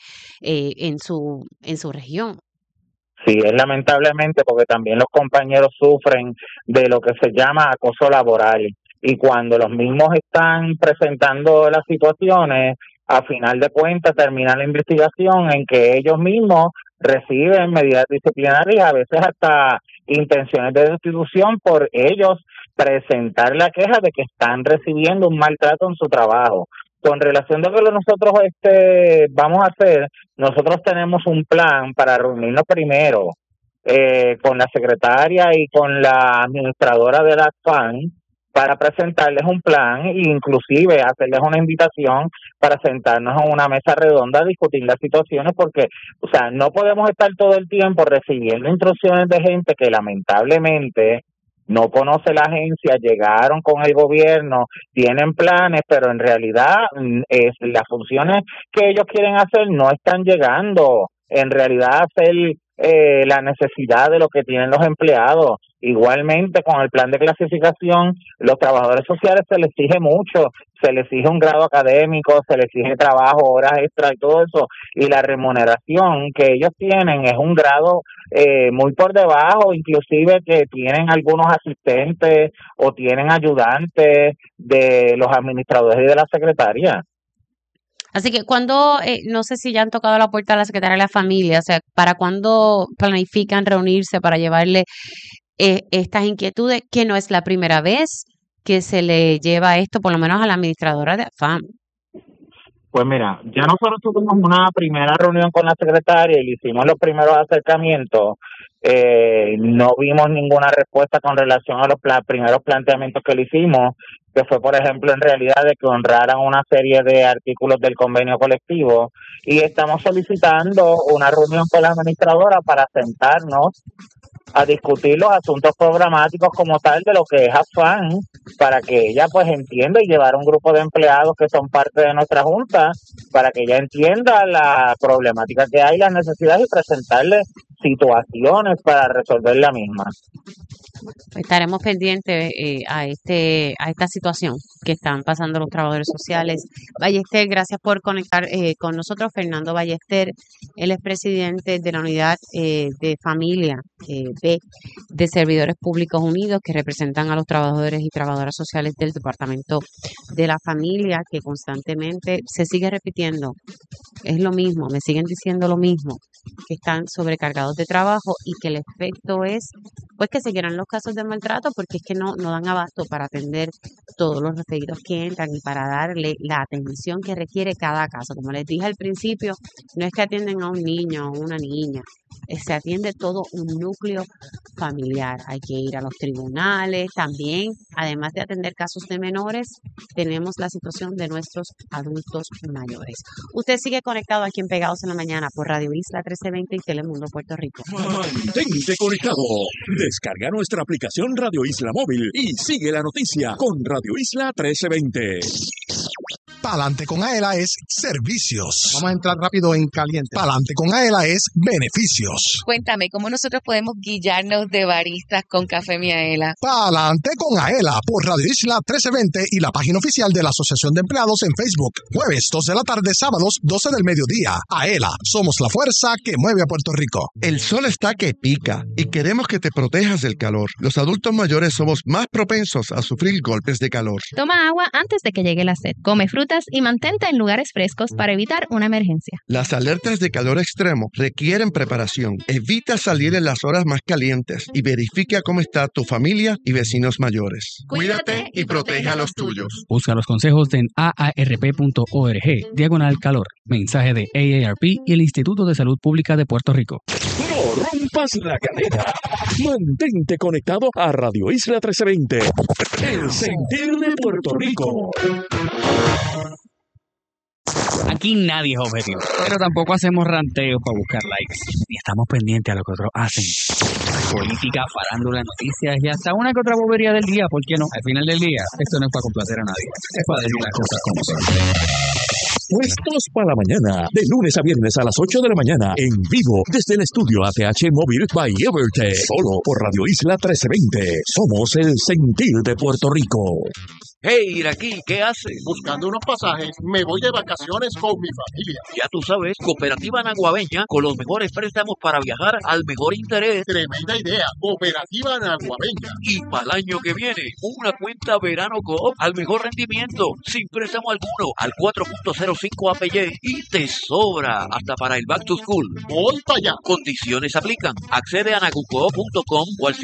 en su región. Sí, es lamentablemente porque también los compañeros sufren de lo que se llama acoso laboral y cuando los mismos están presentando las situaciones, a final de cuentas termina la investigación en que ellos mismos reciben medidas disciplinarias, a veces hasta intenciones de destitución por ellos presentar la queja de que están recibiendo un maltrato en su trabajo. Con relación a lo que nosotros vamos a hacer, nosotros tenemos un plan para reunirnos primero con la secretaria y con la administradora de la FAN para presentarles un plan e inclusive hacerles una invitación para sentarnos en una mesa redonda a discutir las situaciones porque, o sea, no podemos estar todo el tiempo recibiendo instrucciones de gente que lamentablemente no conoce la agencia, llegaron con el gobierno, tienen planes, pero en realidad las funciones que ellos quieren hacer no están llegando. En realidad hacer la necesidad de lo que tienen los empleados. Igualmente con el plan de clasificación, los trabajadores sociales se les exige mucho, se les exige un grado académico, se les exige trabajo, horas extra y todo eso, y la remuneración que ellos tienen es un grado muy por debajo, inclusive que tienen algunos asistentes o tienen ayudantes de los administradores y de la secretaría. Así que cuando, no sé si ya han tocado la puerta a la Secretaría de la Familia, o sea, ¿para cuándo planifican reunirse para llevarle estas inquietudes? Que no es la primera vez que se le lleva esto, por lo menos a la administradora de AFAM. Pues mira, ya nosotros tuvimos una primera reunión con la secretaria y le hicimos los primeros acercamientos. No vimos ninguna respuesta con relación a los primeros planteamientos que le hicimos, que fue, por ejemplo, en realidad de que honraran una serie de artículos del convenio colectivo, y estamos solicitando una reunión con la administradora para sentarnos a discutir los asuntos programáticos como tal de lo que es AFAN, para que ella pues entienda, y llevar un grupo de empleados que son parte de nuestra junta para que ella entienda la problemática que hay, las necesidades, y presentarle situaciones para resolver la misma. Estaremos pendientes a esta situación que están pasando los trabajadores sociales. Ballester, gracias por conectar con nosotros. Fernando Ballester, él es presidente de la unidad de familia de Servidores Públicos Unidos, que representan a los trabajadores y trabajadoras sociales del Departamento de la Familia, que constantemente se sigue repitiendo. Es lo mismo, me siguen diciendo lo mismo, que están sobrecargados de trabajo y que el efecto es pues que seguirán los casos de maltrato, porque es que no dan abasto para atender todos los referidos que entran y para darle la atención que requiere cada caso. Como les dije al principio, no es que atienden a un niño o una niña, se atiende todo un núcleo familiar. Hay que ir a los tribunales también. Además de atender casos de menores, tenemos la situación de nuestros adultos mayores. Usted sigue conectado aquí en Pegados en la Mañana por Radio Isla 1320 y Telemundo Puerto Rico. Mantente conectado. Descarga nuestra aplicación Radio Isla Móvil y sigue la noticia con Radio Isla 1320. Pa'lante con Aela es servicios. Vamos a entrar rápido en caliente. Pa'lante con Aela es beneficios. Cuéntame, ¿cómo nosotros podemos guillarnos de baristas con Café Miaela? Pa'lante con Aela por Radio Isla 1320 y la página oficial de la Asociación de Empleados en Facebook. Jueves 2 de la tarde, sábados 12 del mediodía. Aela, somos la fuerza que mueve a Puerto Rico. El sol está que pica y queremos que te protejas del calor. Los adultos mayores somos más propensos a sufrir golpes de calor. Toma agua antes de que llegue la sed. Come frutas y mantente en lugares frescos para evitar una emergencia. Las alertas de calor extremo requieren preparación. Evita salir en las horas más calientes y verifica cómo está tu familia y vecinos mayores. Cuídate y protege a los tuyos. Busca los consejos en aarp.org/calor. Mensaje de AARP y el Instituto de Salud Pública de Puerto Rico. No rompas la cadena. Mantente conectado a Radio Isla 1320. El sentir de Puerto Rico. Aquí nadie es objetivo, pero tampoco hacemos ranteos para buscar likes. Y estamos pendientes a lo que otros hacen. Política, farándula, noticias y hasta una que otra bobería del día, ¿por qué no? Al final del día, esto no es para complacer a nadie, es para decir las cosas como son. Puestos para la mañana, de lunes a viernes a las 8 de la mañana, en vivo, desde el estudio ATH Móvil by Evertech, solo por Radio Isla 1320. Somos el sentir de Puerto Rico. Hey, Iraquí, ¿qué haces? Buscando unos pasajes, me voy de vacaciones con mi familia. Ya tú sabes, Cooperativa Naguabeña, con los mejores préstamos para viajar al mejor interés. Tremenda idea, Cooperativa Naguabeña. Y para el año que viene, una cuenta Verano Coop al mejor rendimiento, sin préstamo alguno, al 4.05 APY y te sobra hasta para el Back to School. Voy para allá. Condiciones aplican. Accede a nagucoop.com o al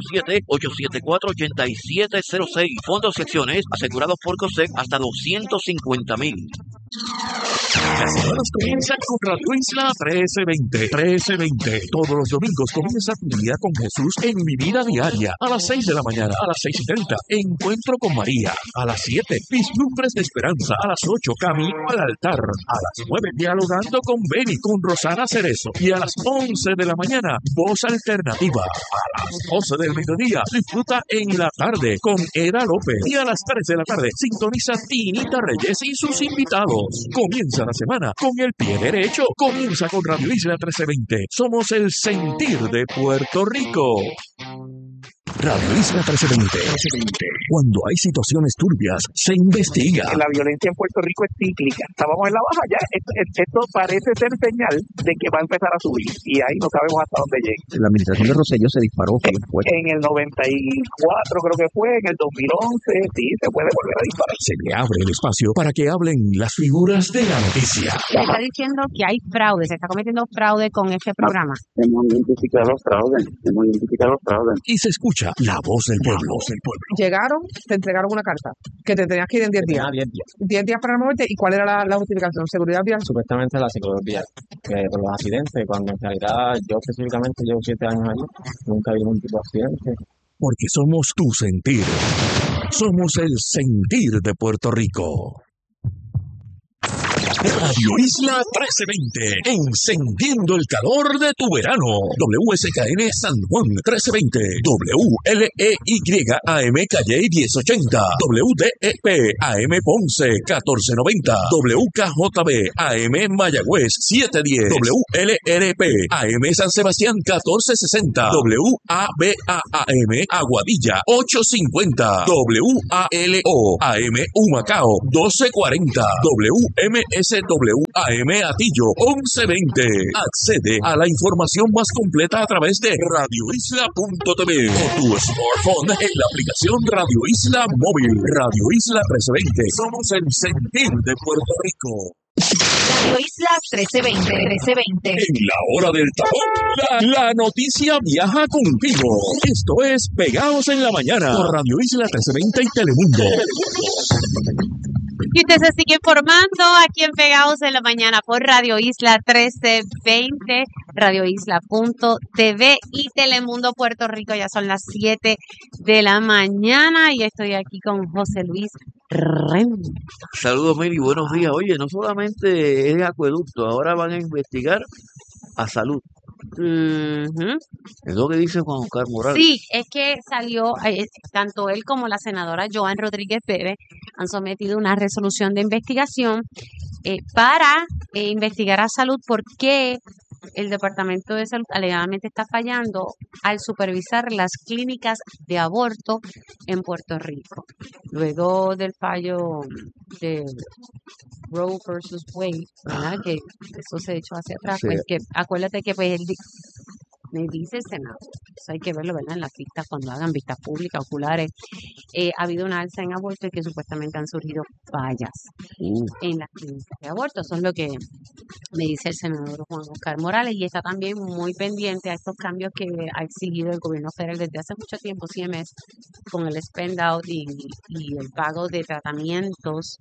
787-874-8706. Fondos y acciones asegurados por COSEC hasta $250,000. Las semanas comienzan con Radio Isla 1320. Todos los domingos comienza tu día con Jesús en Mi Vida Diaria. A las 6 de la mañana, a las 6:30, Encuentro con María. A las 7, Vislumbres de Esperanza. A las 8, Camino al Altar. A las 9, Dialogando con Beni, con Rosana Cerezo. Y a las 11 de la mañana, Voz Alternativa. A las 12 del mediodía, disfruta en la tarde con Eda López. Y a las 3 de la tarde, sintoniza Tinita Reyes y sus invitados. Comienza la semana con el pie derecho. Comienza con Radio Isla 1320. Somos el sentir de Puerto Rico. Radio Isla 1320. Cuando hay situaciones turbias, se investiga. La violencia en Puerto Rico es cíclica. Estábamos en la baja ya. Esto parece ser señal de que va a empezar a subir. Y ahí no sabemos hasta dónde llegue. La administración de Rosselló se disparó bien fuerte. En el 94 creo que fue, en el 2011, sí, se puede volver a disparar. Se le abre el espacio para que hablen las figuras de la noticia. Se está diciendo que hay fraude, se está cometiendo fraude con este programa. Hemos identificado fraudes. Y se escucha la voz del pueblo. Llegaron, te entregaron una carta que te tenías que ir en 10 días. 10 días para moverte. ¿Y cuál era la justificación? ¿Seguridad vial? Supuestamente la seguridad vial, por los accidentes, cuando en realidad yo específicamente llevo 7 años allí, nunca vi ningún tipo de accidente. Porque somos tu sentir. Somos el sentir de Puerto Rico. Radio Isla 1320, encendiendo el calor de tu verano. WSKN San Juan 1320, WLEYAM Calle 1080, WDEP AM Ponce 1490, WKJB AM Mayagüez 710, WLRP AM San Sebastián 1460, WABAM Aguadilla 850, WALO AM Humacao 1240, WMSWAM Atillo 1120. Accede a la información más completa a través de radioisla.tv o tu smartphone en la aplicación Radio Isla Móvil. Radio Isla 1320. Somos el sentir de Puerto Rico. Radio Isla 1320. En la hora del tapón, la noticia viaja contigo. Esto es Pegados en la Mañana por Radio Isla 1320 y Telemundo. Y usted se sigue informando aquí en Pegados en la Mañana por Radio Isla 1320, radioisla.tv y Telemundo Puerto Rico. Ya son las 7 de la mañana y estoy aquí con José Luis Renta. Saludos, Meli, buenos días. Oye, no solamente es acueducto, ahora van a investigar a salud. Es lo que dice Juan Oscar Morales. Sí, es que salió, tanto él como la senadora Joan Rodríguez Pérez han sometido una resolución de investigación para investigar a salud por qué el Departamento de Salud alegadamente está fallando al supervisar las clínicas de aborto en Puerto Rico. Luego del fallo de Roe versus Wade, ¿verdad? Que eso se echó hacia atrás, Sí. pues que acuérdate que pues me dice el Senado, eso hay que verlo, ¿verdad? En las vistas, cuando hagan vistas públicas, oculares, ha habido una alza en aborto y que supuestamente han surgido fallas en las clínicas de aborto. Eso es lo que me dice el senador Juan Oscar Morales y está también muy pendiente a estos cambios que ha exigido el gobierno federal desde hace mucho tiempo, CMS, con el spend out y el pago de tratamientos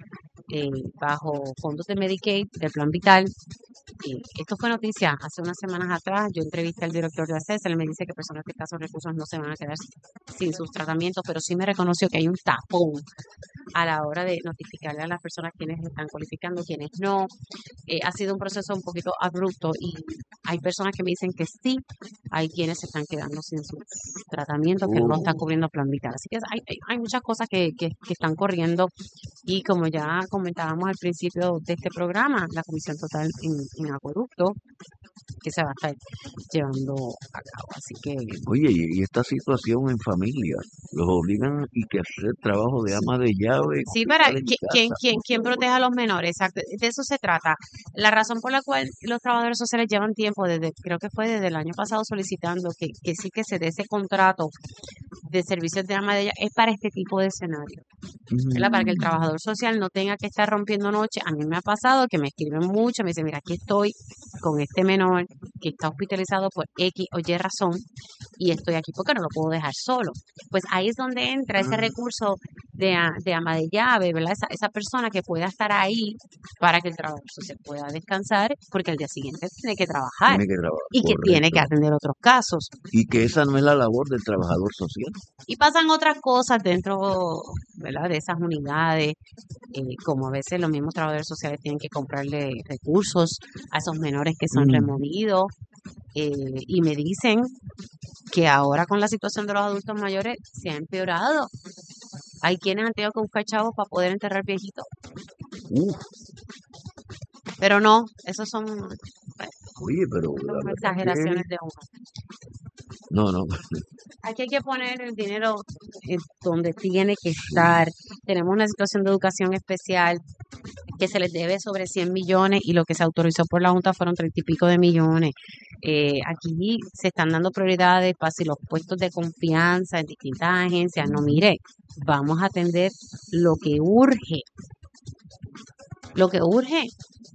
bajo fondos de Medicaid, del Plan Vital. Esto fue noticia hace unas semanas atrás. Yo entrevisté al director de ACES, él me dice que personas de escasos recursos no se van a quedar sin sus tratamientos, pero sí me reconoció que hay un tapón a la hora de notificarle a las personas quienes están cualificando, quienes no. Ha sido un proceso un poquito abrupto y hay personas que me dicen que sí, hay quienes se están quedando sin sus tratamientos que no lo están cubriendo Plan Vital. Así que hay muchas cosas que están corriendo y como ya comentábamos al principio de este programa, la Comisión Total en Acueducto que se va a estar llevando a cabo. Así que Oye, y esta situación en familia, los obligan y que hacer trabajo de ama de llave. sí, para ¿quién proteja a los menores? Exacto, de eso se trata. La razón por la cual los trabajadores sociales llevan tiempo, creo que fue desde el año pasado, solicitando que sí que se dé ese contrato de servicios de ama de llave, es para este tipo de escenario, ¿verdad? Para que el trabajador social no tenga que estar rompiendo noche. A mí me ha pasado que me escriben mucho, me dicen, mira, aquí estoy con este menor que está hospitalizado por X o Y razón y estoy aquí porque no lo puedo dejar solo. Pues ahí es donde entra ese recurso de ama de llave, ¿verdad? Esa persona que pueda estar ahí para que el trabajador social pueda descansar porque al día siguiente tiene que trabajar, Tiene que trabajar, y que tiene que correcto. atender otros casos. Y que esa no es la labor del trabajador social. Y pasan otras cosas dentro, ¿verdad?, de esas unidades, como a veces los mismos trabajadores sociales tienen que comprarle recursos a esos menores que son removidos, y me dicen que ahora con la situación de los adultos mayores se ha empeorado. Hay quienes han tenido que buscar chavos para poder enterrar viejitos. Pero no, esos son Oye, pero la verdad exageraciones que- de uno. No. Aquí hay que poner el dinero donde tiene que estar. Tenemos una situación de educación especial que se les debe sobre 100 millones y lo que se autorizó por la Junta fueron 30 y pico de millones. Aquí se están dando prioridades para si los puestos de confianza en distintas agencias. No, mire, vamos a atender lo que urge. Lo que urge,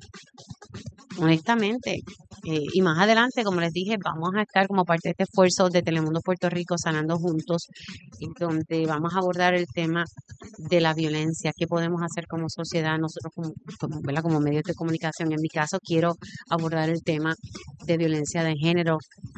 honestamente. Y más adelante, como les dije, vamos a estar como parte de este esfuerzo de Telemundo Puerto Rico Sanando Juntos, donde vamos a abordar el tema de la violencia, qué podemos hacer como sociedad, nosotros ¿verdad? Como medios de comunicación. En mi caso, quiero abordar el tema de violencia de género,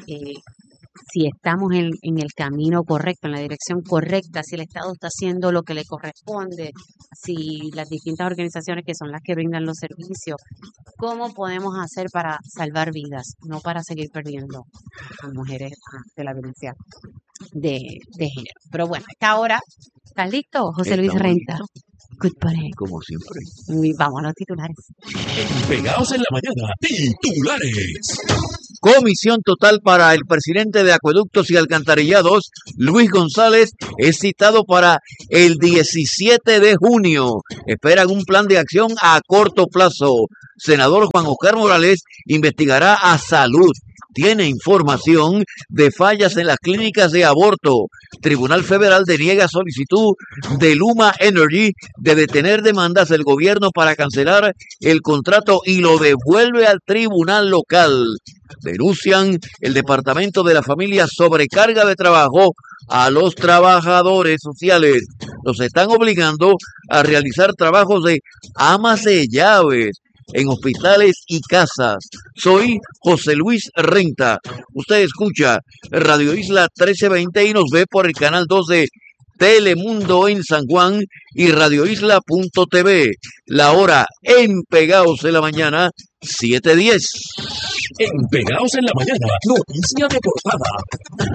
si estamos en el camino correcto, en la dirección correcta, si el Estado está haciendo lo que le corresponde, si las distintas organizaciones que son las que brindan los servicios, ¿cómo podemos hacer para salvar vidas, no para seguir perdiendo a mujeres de la violencia de género? Pero bueno, a esta hora, ¿estás listo, José Luis Estamos Renta? Good buddy. Como siempre. Vamos a los titulares. Pegados en la mañana, titulares. Comisión total para el presidente de Acueductos y Alcantarillados, Luis González, es citado para el 17 de junio. Esperan un plan de acción a corto plazo. Senador Juan Oscar Morales investigará a Salud. Tiene información de fallas en las clínicas de aborto. Tribunal Federal deniega solicitud de Luma Energy de detener demandas del gobierno para cancelar el contrato y lo devuelve al tribunal local. Denuncian el Departamento de la Familia sobrecarga de trabajo a los trabajadores sociales. Los están obligando a realizar trabajos de amas de llaves en hospitales y casas. Soy José Luis Renta. Usted escucha Radio Isla 1320 y nos ve por el canal 2 de Telemundo en San Juan y radioisla.tv. La hora en Pegados en la mañana, 7:10. En Pegados en la mañana, noticia de portada.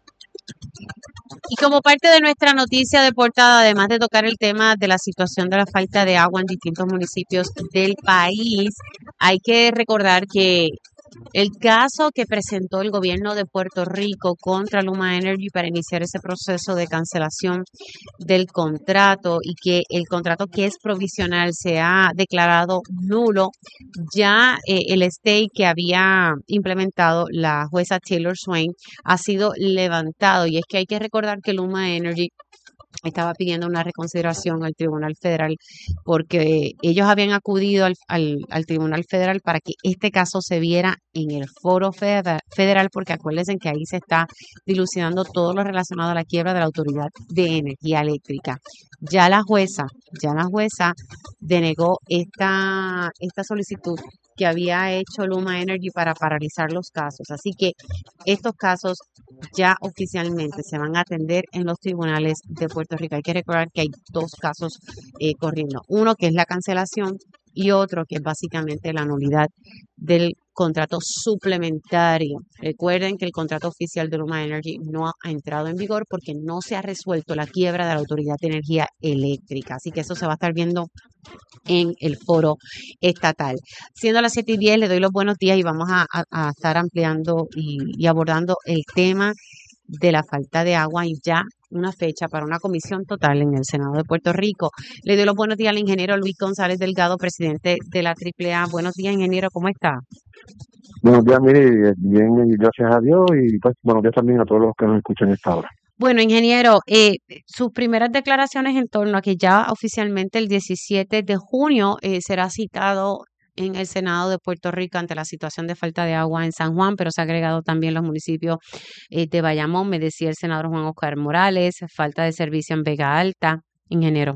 Y como parte de nuestra noticia de portada, además de tocar el tema de la situación de la falta de agua en distintos municipios del país, hay que recordar que el caso que presentó el gobierno de Puerto Rico contra Luma Energy para iniciar ese proceso de cancelación del contrato y que el contrato que es provisional se ha declarado nulo, ya el stay que había implementado la jueza Taylor Swain ha sido levantado, y es que hay que recordar que Luma Energy estaba pidiendo una reconsideración al Tribunal Federal porque ellos habían acudido al Tribunal Federal para que este caso se viera en el foro federal, porque acuérdense que ahí se está dilucidando todo lo relacionado a la quiebra de la Autoridad de Energía Eléctrica. Ya la jueza denegó esta solicitud que había hecho Luma Energy para paralizar los casos. Así que estos casos ya oficialmente se van a atender en los tribunales de Puerto Rico. Hay que recordar que hay dos casos corriendo. Uno que es la cancelación y otro que es básicamente la nulidad del contrato suplementario. Recuerden que el contrato oficial de Luma Energy no ha entrado en vigor porque no se ha resuelto la quiebra de la Autoridad de Energía Eléctrica. Así que eso se va a estar viendo en el foro estatal. Siendo las 7:10, le doy los buenos días y vamos a estar ampliando y abordando el tema de la falta de agua y ya una fecha para una comisión total en el Senado de Puerto Rico. Le doy los buenos días al ingeniero Luis González Delgado, presidente de la AAA. Buenos días, ingeniero, ¿cómo está? Buenos días, mire, bien, gracias a Dios, y pues buenos días también a todos los que nos escuchan a esta hora. Bueno, ingeniero, sus primeras declaraciones en torno a que ya oficialmente el 17 de junio será citado en el Senado de Puerto Rico ante la situación de falta de agua en San Juan, pero se ha agregado también los municipios de Bayamón, me decía el senador Juan Oscar Morales, falta de servicio en Vega Alta, ingeniero.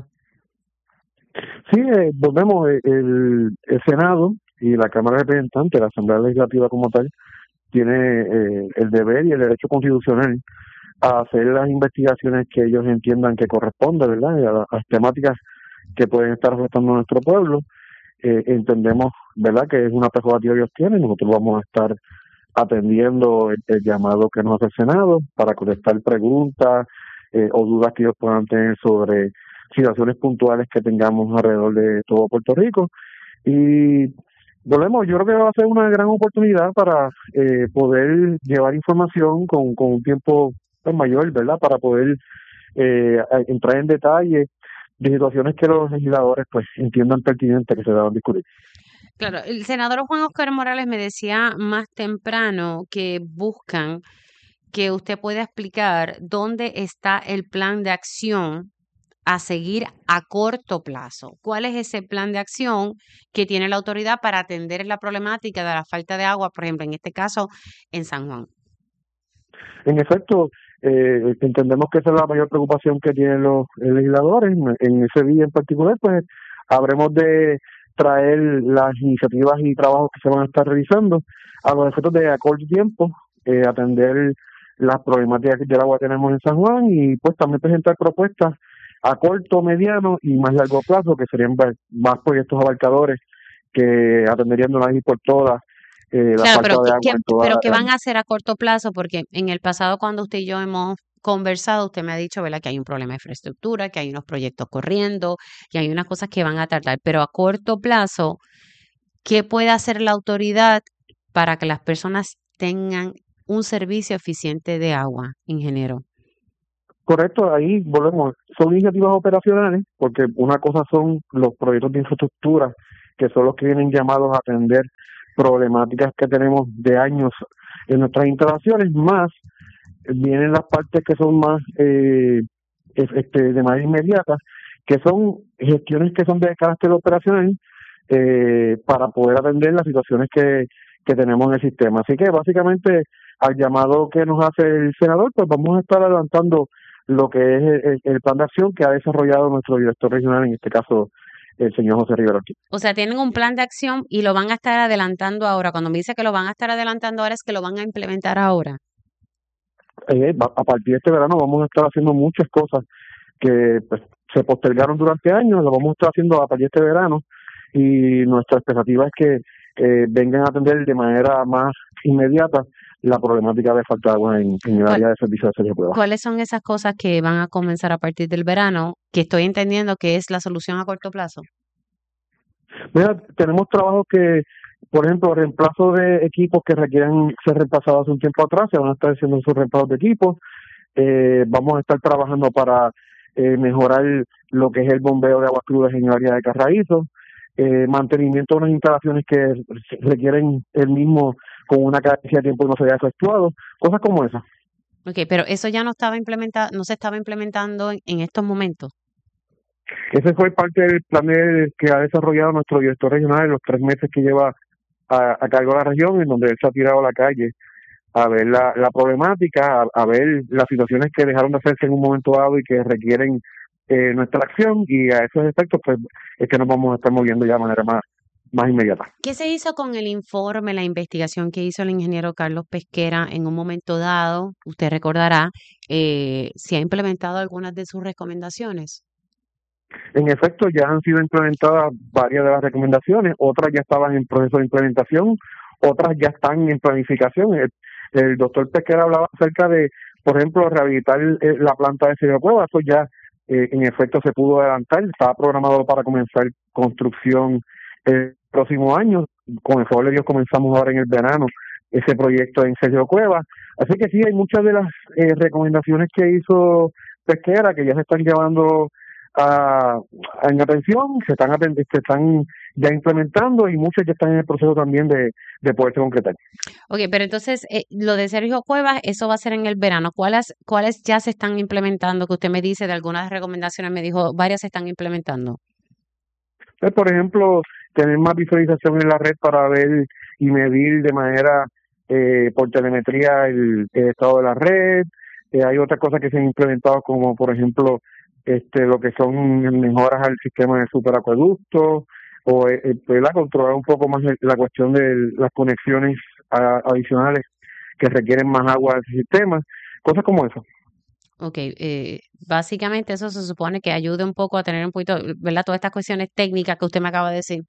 Sí, volvemos, el Senado y la Cámara de Representantes, la Asamblea Legislativa como tal, tiene el deber y el derecho constitucional a hacer las investigaciones que ellos entiendan que corresponde, ¿verdad? Y a las temáticas que pueden estar afectando a nuestro pueblo. Entendemos, ¿verdad?, que es una prerrogativa que ellos tienen. Nosotros vamos a estar atendiendo el llamado que nos hace el Senado para contestar preguntas o dudas que ellos puedan tener sobre situaciones puntuales que tengamos alrededor de todo Puerto Rico. Y volvemos, yo creo que va a ser una gran oportunidad para poder llevar información con un tiempo mayor, ¿verdad?, para poder entrar en detalle de situaciones que los legisladores pues entiendan pertinente que se deban discutir. Claro, el senador Juan Oscar Morales me decía más temprano que buscan que usted pueda explicar dónde está el plan de acción a seguir a corto plazo. ¿Cuál es ese plan de acción que tiene la autoridad para atender la problemática de la falta de agua, por ejemplo, en este caso, en San Juan? En efecto, entendemos que esa es la mayor preocupación que tienen los legisladores. En ese día en particular, pues habremos de traer las iniciativas y trabajos que se van a estar realizando a los efectos de a corto tiempo, atender las problemáticas del agua que tenemos en San Juan y pues también presentar propuestas a corto, mediano y más largo plazo, que serían más proyectos abarcadores que atenderían de una vez y por todas la Claro, falta de agua en toda pero la ¿qué van a hacer a corto plazo? Porque en el pasado, cuando usted y yo hemos conversado, usted me ha dicho, ¿verdad?, que hay un problema de infraestructura, que hay unos proyectos corriendo, que hay unas cosas que van a tardar. Pero a corto plazo, ¿qué puede hacer la autoridad para que las personas tengan un servicio eficiente de agua, ingeniero? Correcto, ahí volvemos. Son iniciativas operacionales, porque una cosa son los proyectos de infraestructura, que son los que vienen llamados a atender problemáticas que tenemos de años en nuestras instalaciones, más vienen las partes que son más de manera inmediata, que son gestiones que son de carácter operacional para poder atender las situaciones que tenemos en el sistema. Así que básicamente al llamado que nos hace el senador, pues vamos a estar adelantando lo que es el plan de acción que ha desarrollado nuestro director regional, en este caso el señor José Rivera Ortiz. O sea, tienen un plan de acción y lo van a estar adelantando ahora. Cuando me dice que lo van a estar adelantando ahora, es que lo van a implementar ahora. A partir de este verano vamos a estar haciendo muchas cosas que pues, se postergaron durante años, lo vamos a estar haciendo a partir de este verano y nuestra expectativa es que vengan a atender de manera más inmediata la problemática de falta de agua en el área de servicio de Sergio Cuevas. ¿Cuáles son esas cosas que van a comenzar a partir del verano, que estoy entendiendo que es la solución a corto plazo? Mira, tenemos trabajos que, por ejemplo, reemplazo de equipos que requieren ser reemplazados hace un tiempo atrás, se van a estar haciendo esos reemplazos de equipos. Vamos a estar trabajando para mejorar lo que es el bombeo de aguas crudas en el área de Carraízo, mantenimiento de unas instalaciones que requieren el mismo con una carencia de tiempo y no se haya efectuado, cosas como esas. Okay, pero eso ya no se estaba implementando en estos momentos. Ese fue parte del plan que ha desarrollado nuestro director regional en los 3 meses que lleva a cargo de la región, en donde él se ha tirado a la calle a ver la problemática, a ver las situaciones que dejaron de hacerse en un momento dado y que requieren nuestra acción, y a esos efectos pues es que nos vamos a estar moviendo ya de manera más inmediata. ¿Qué se hizo con el informe, la investigación que hizo el ingeniero Carlos Pesquera en un momento dado? Usted recordará, si ha implementado algunas de sus recomendaciones. En efecto, ya han sido implementadas varias de las recomendaciones, otras ya estaban en proceso de implementación, otras ya están en planificación. El doctor Pesquera hablaba acerca de, por ejemplo, rehabilitar la planta de Sergio Cuevas. Eso ya en efecto se pudo adelantar, estaba programado para comenzar construcción el próximo año. Con el favor de Dios comenzamos ahora en el verano ese proyecto en Sergio Cuevas. Así que sí, hay muchas de las recomendaciones que hizo Pesquera que ya se están llevando en atención, se están ya implementando y muchas ya están en el proceso también de poderse concretar. Ok, pero entonces lo de Sergio Cuevas, eso va a ser en el verano. ¿Cuáles ya se están implementando? Que usted me dice de algunas recomendaciones, me dijo varias se están implementando. Pues, por ejemplo, tener más visualización en la red para ver y medir de manera por telemetría el estado de la red. Hay otras cosas que se han implementado como por ejemplo lo que son mejoras al sistema de superacueductos o controlar un poco más la cuestión de las conexiones adicionales que requieren más agua del sistema, cosas como eso. Ok, básicamente eso se supone que ayude un poco a tener un poquito, ¿verdad? Todas estas cuestiones técnicas que usted me acaba de decir.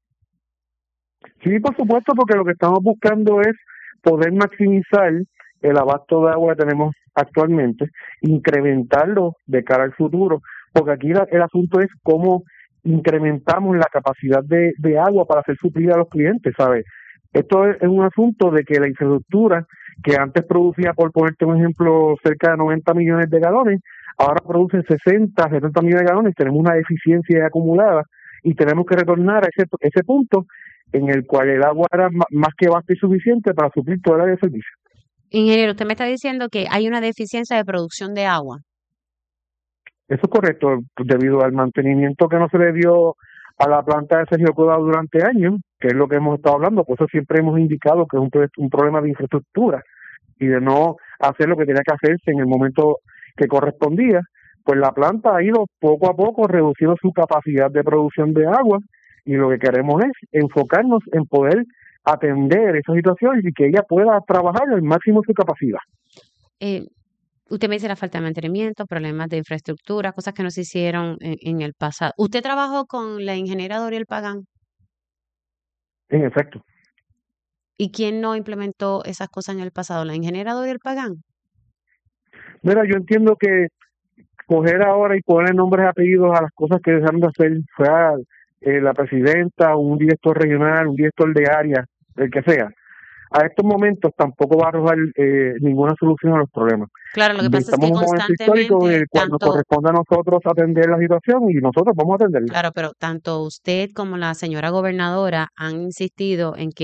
Sí, por supuesto, porque lo que estamos buscando es poder maximizar el abasto de agua que tenemos actualmente, incrementarlo de cara al futuro, porque aquí el asunto es cómo incrementamos la capacidad de agua para hacer suplida a los clientes, ¿sabes? Esto es un asunto de que la infraestructura que antes producía, por ponerte un ejemplo, cerca de 90 millones de galones, ahora produce 60, 70 millones de galones, tenemos una deficiencia acumulada y tenemos que retornar a ese punto en el cual el agua era más que basta y suficiente para suplir toda el área de servicio. Ingeniero, usted me está diciendo que hay una deficiencia de producción de agua. Eso es correcto, debido al mantenimiento que no se le dio a la planta de Sergio Cueva durante años, que es lo que hemos estado hablando, por eso siempre hemos indicado que es un problema de infraestructura y de no hacer lo que tenía que hacerse en el momento que correspondía, pues la planta ha ido poco a poco reduciendo su capacidad de producción de agua y lo que queremos es enfocarnos en poder atender esas situaciones y que ella pueda trabajar al máximo de su capacidad. Usted me dice la falta de mantenimiento, problemas de infraestructura, cosas que no se hicieron en el pasado. ¿Usted trabajó con la ingeniera Doriel Pagán? En efecto. ¿Y quién no implementó esas cosas en el pasado? ¿La ingeniera Doriel Pagán? Mira, yo entiendo que coger ahora y poner nombres y apellidos a las cosas que dejaron de hacer fue a la presidenta, un director regional, un director de área, el que sea. A estos momentos tampoco va a arrojar ninguna solución a los problemas. Claro, lo que pasa es que Estamos en un momento histórico en el cual nos corresponde a nosotros atender la situación y nosotros vamos a atenderla. Claro, pero tanto usted como la señora gobernadora han insistido en que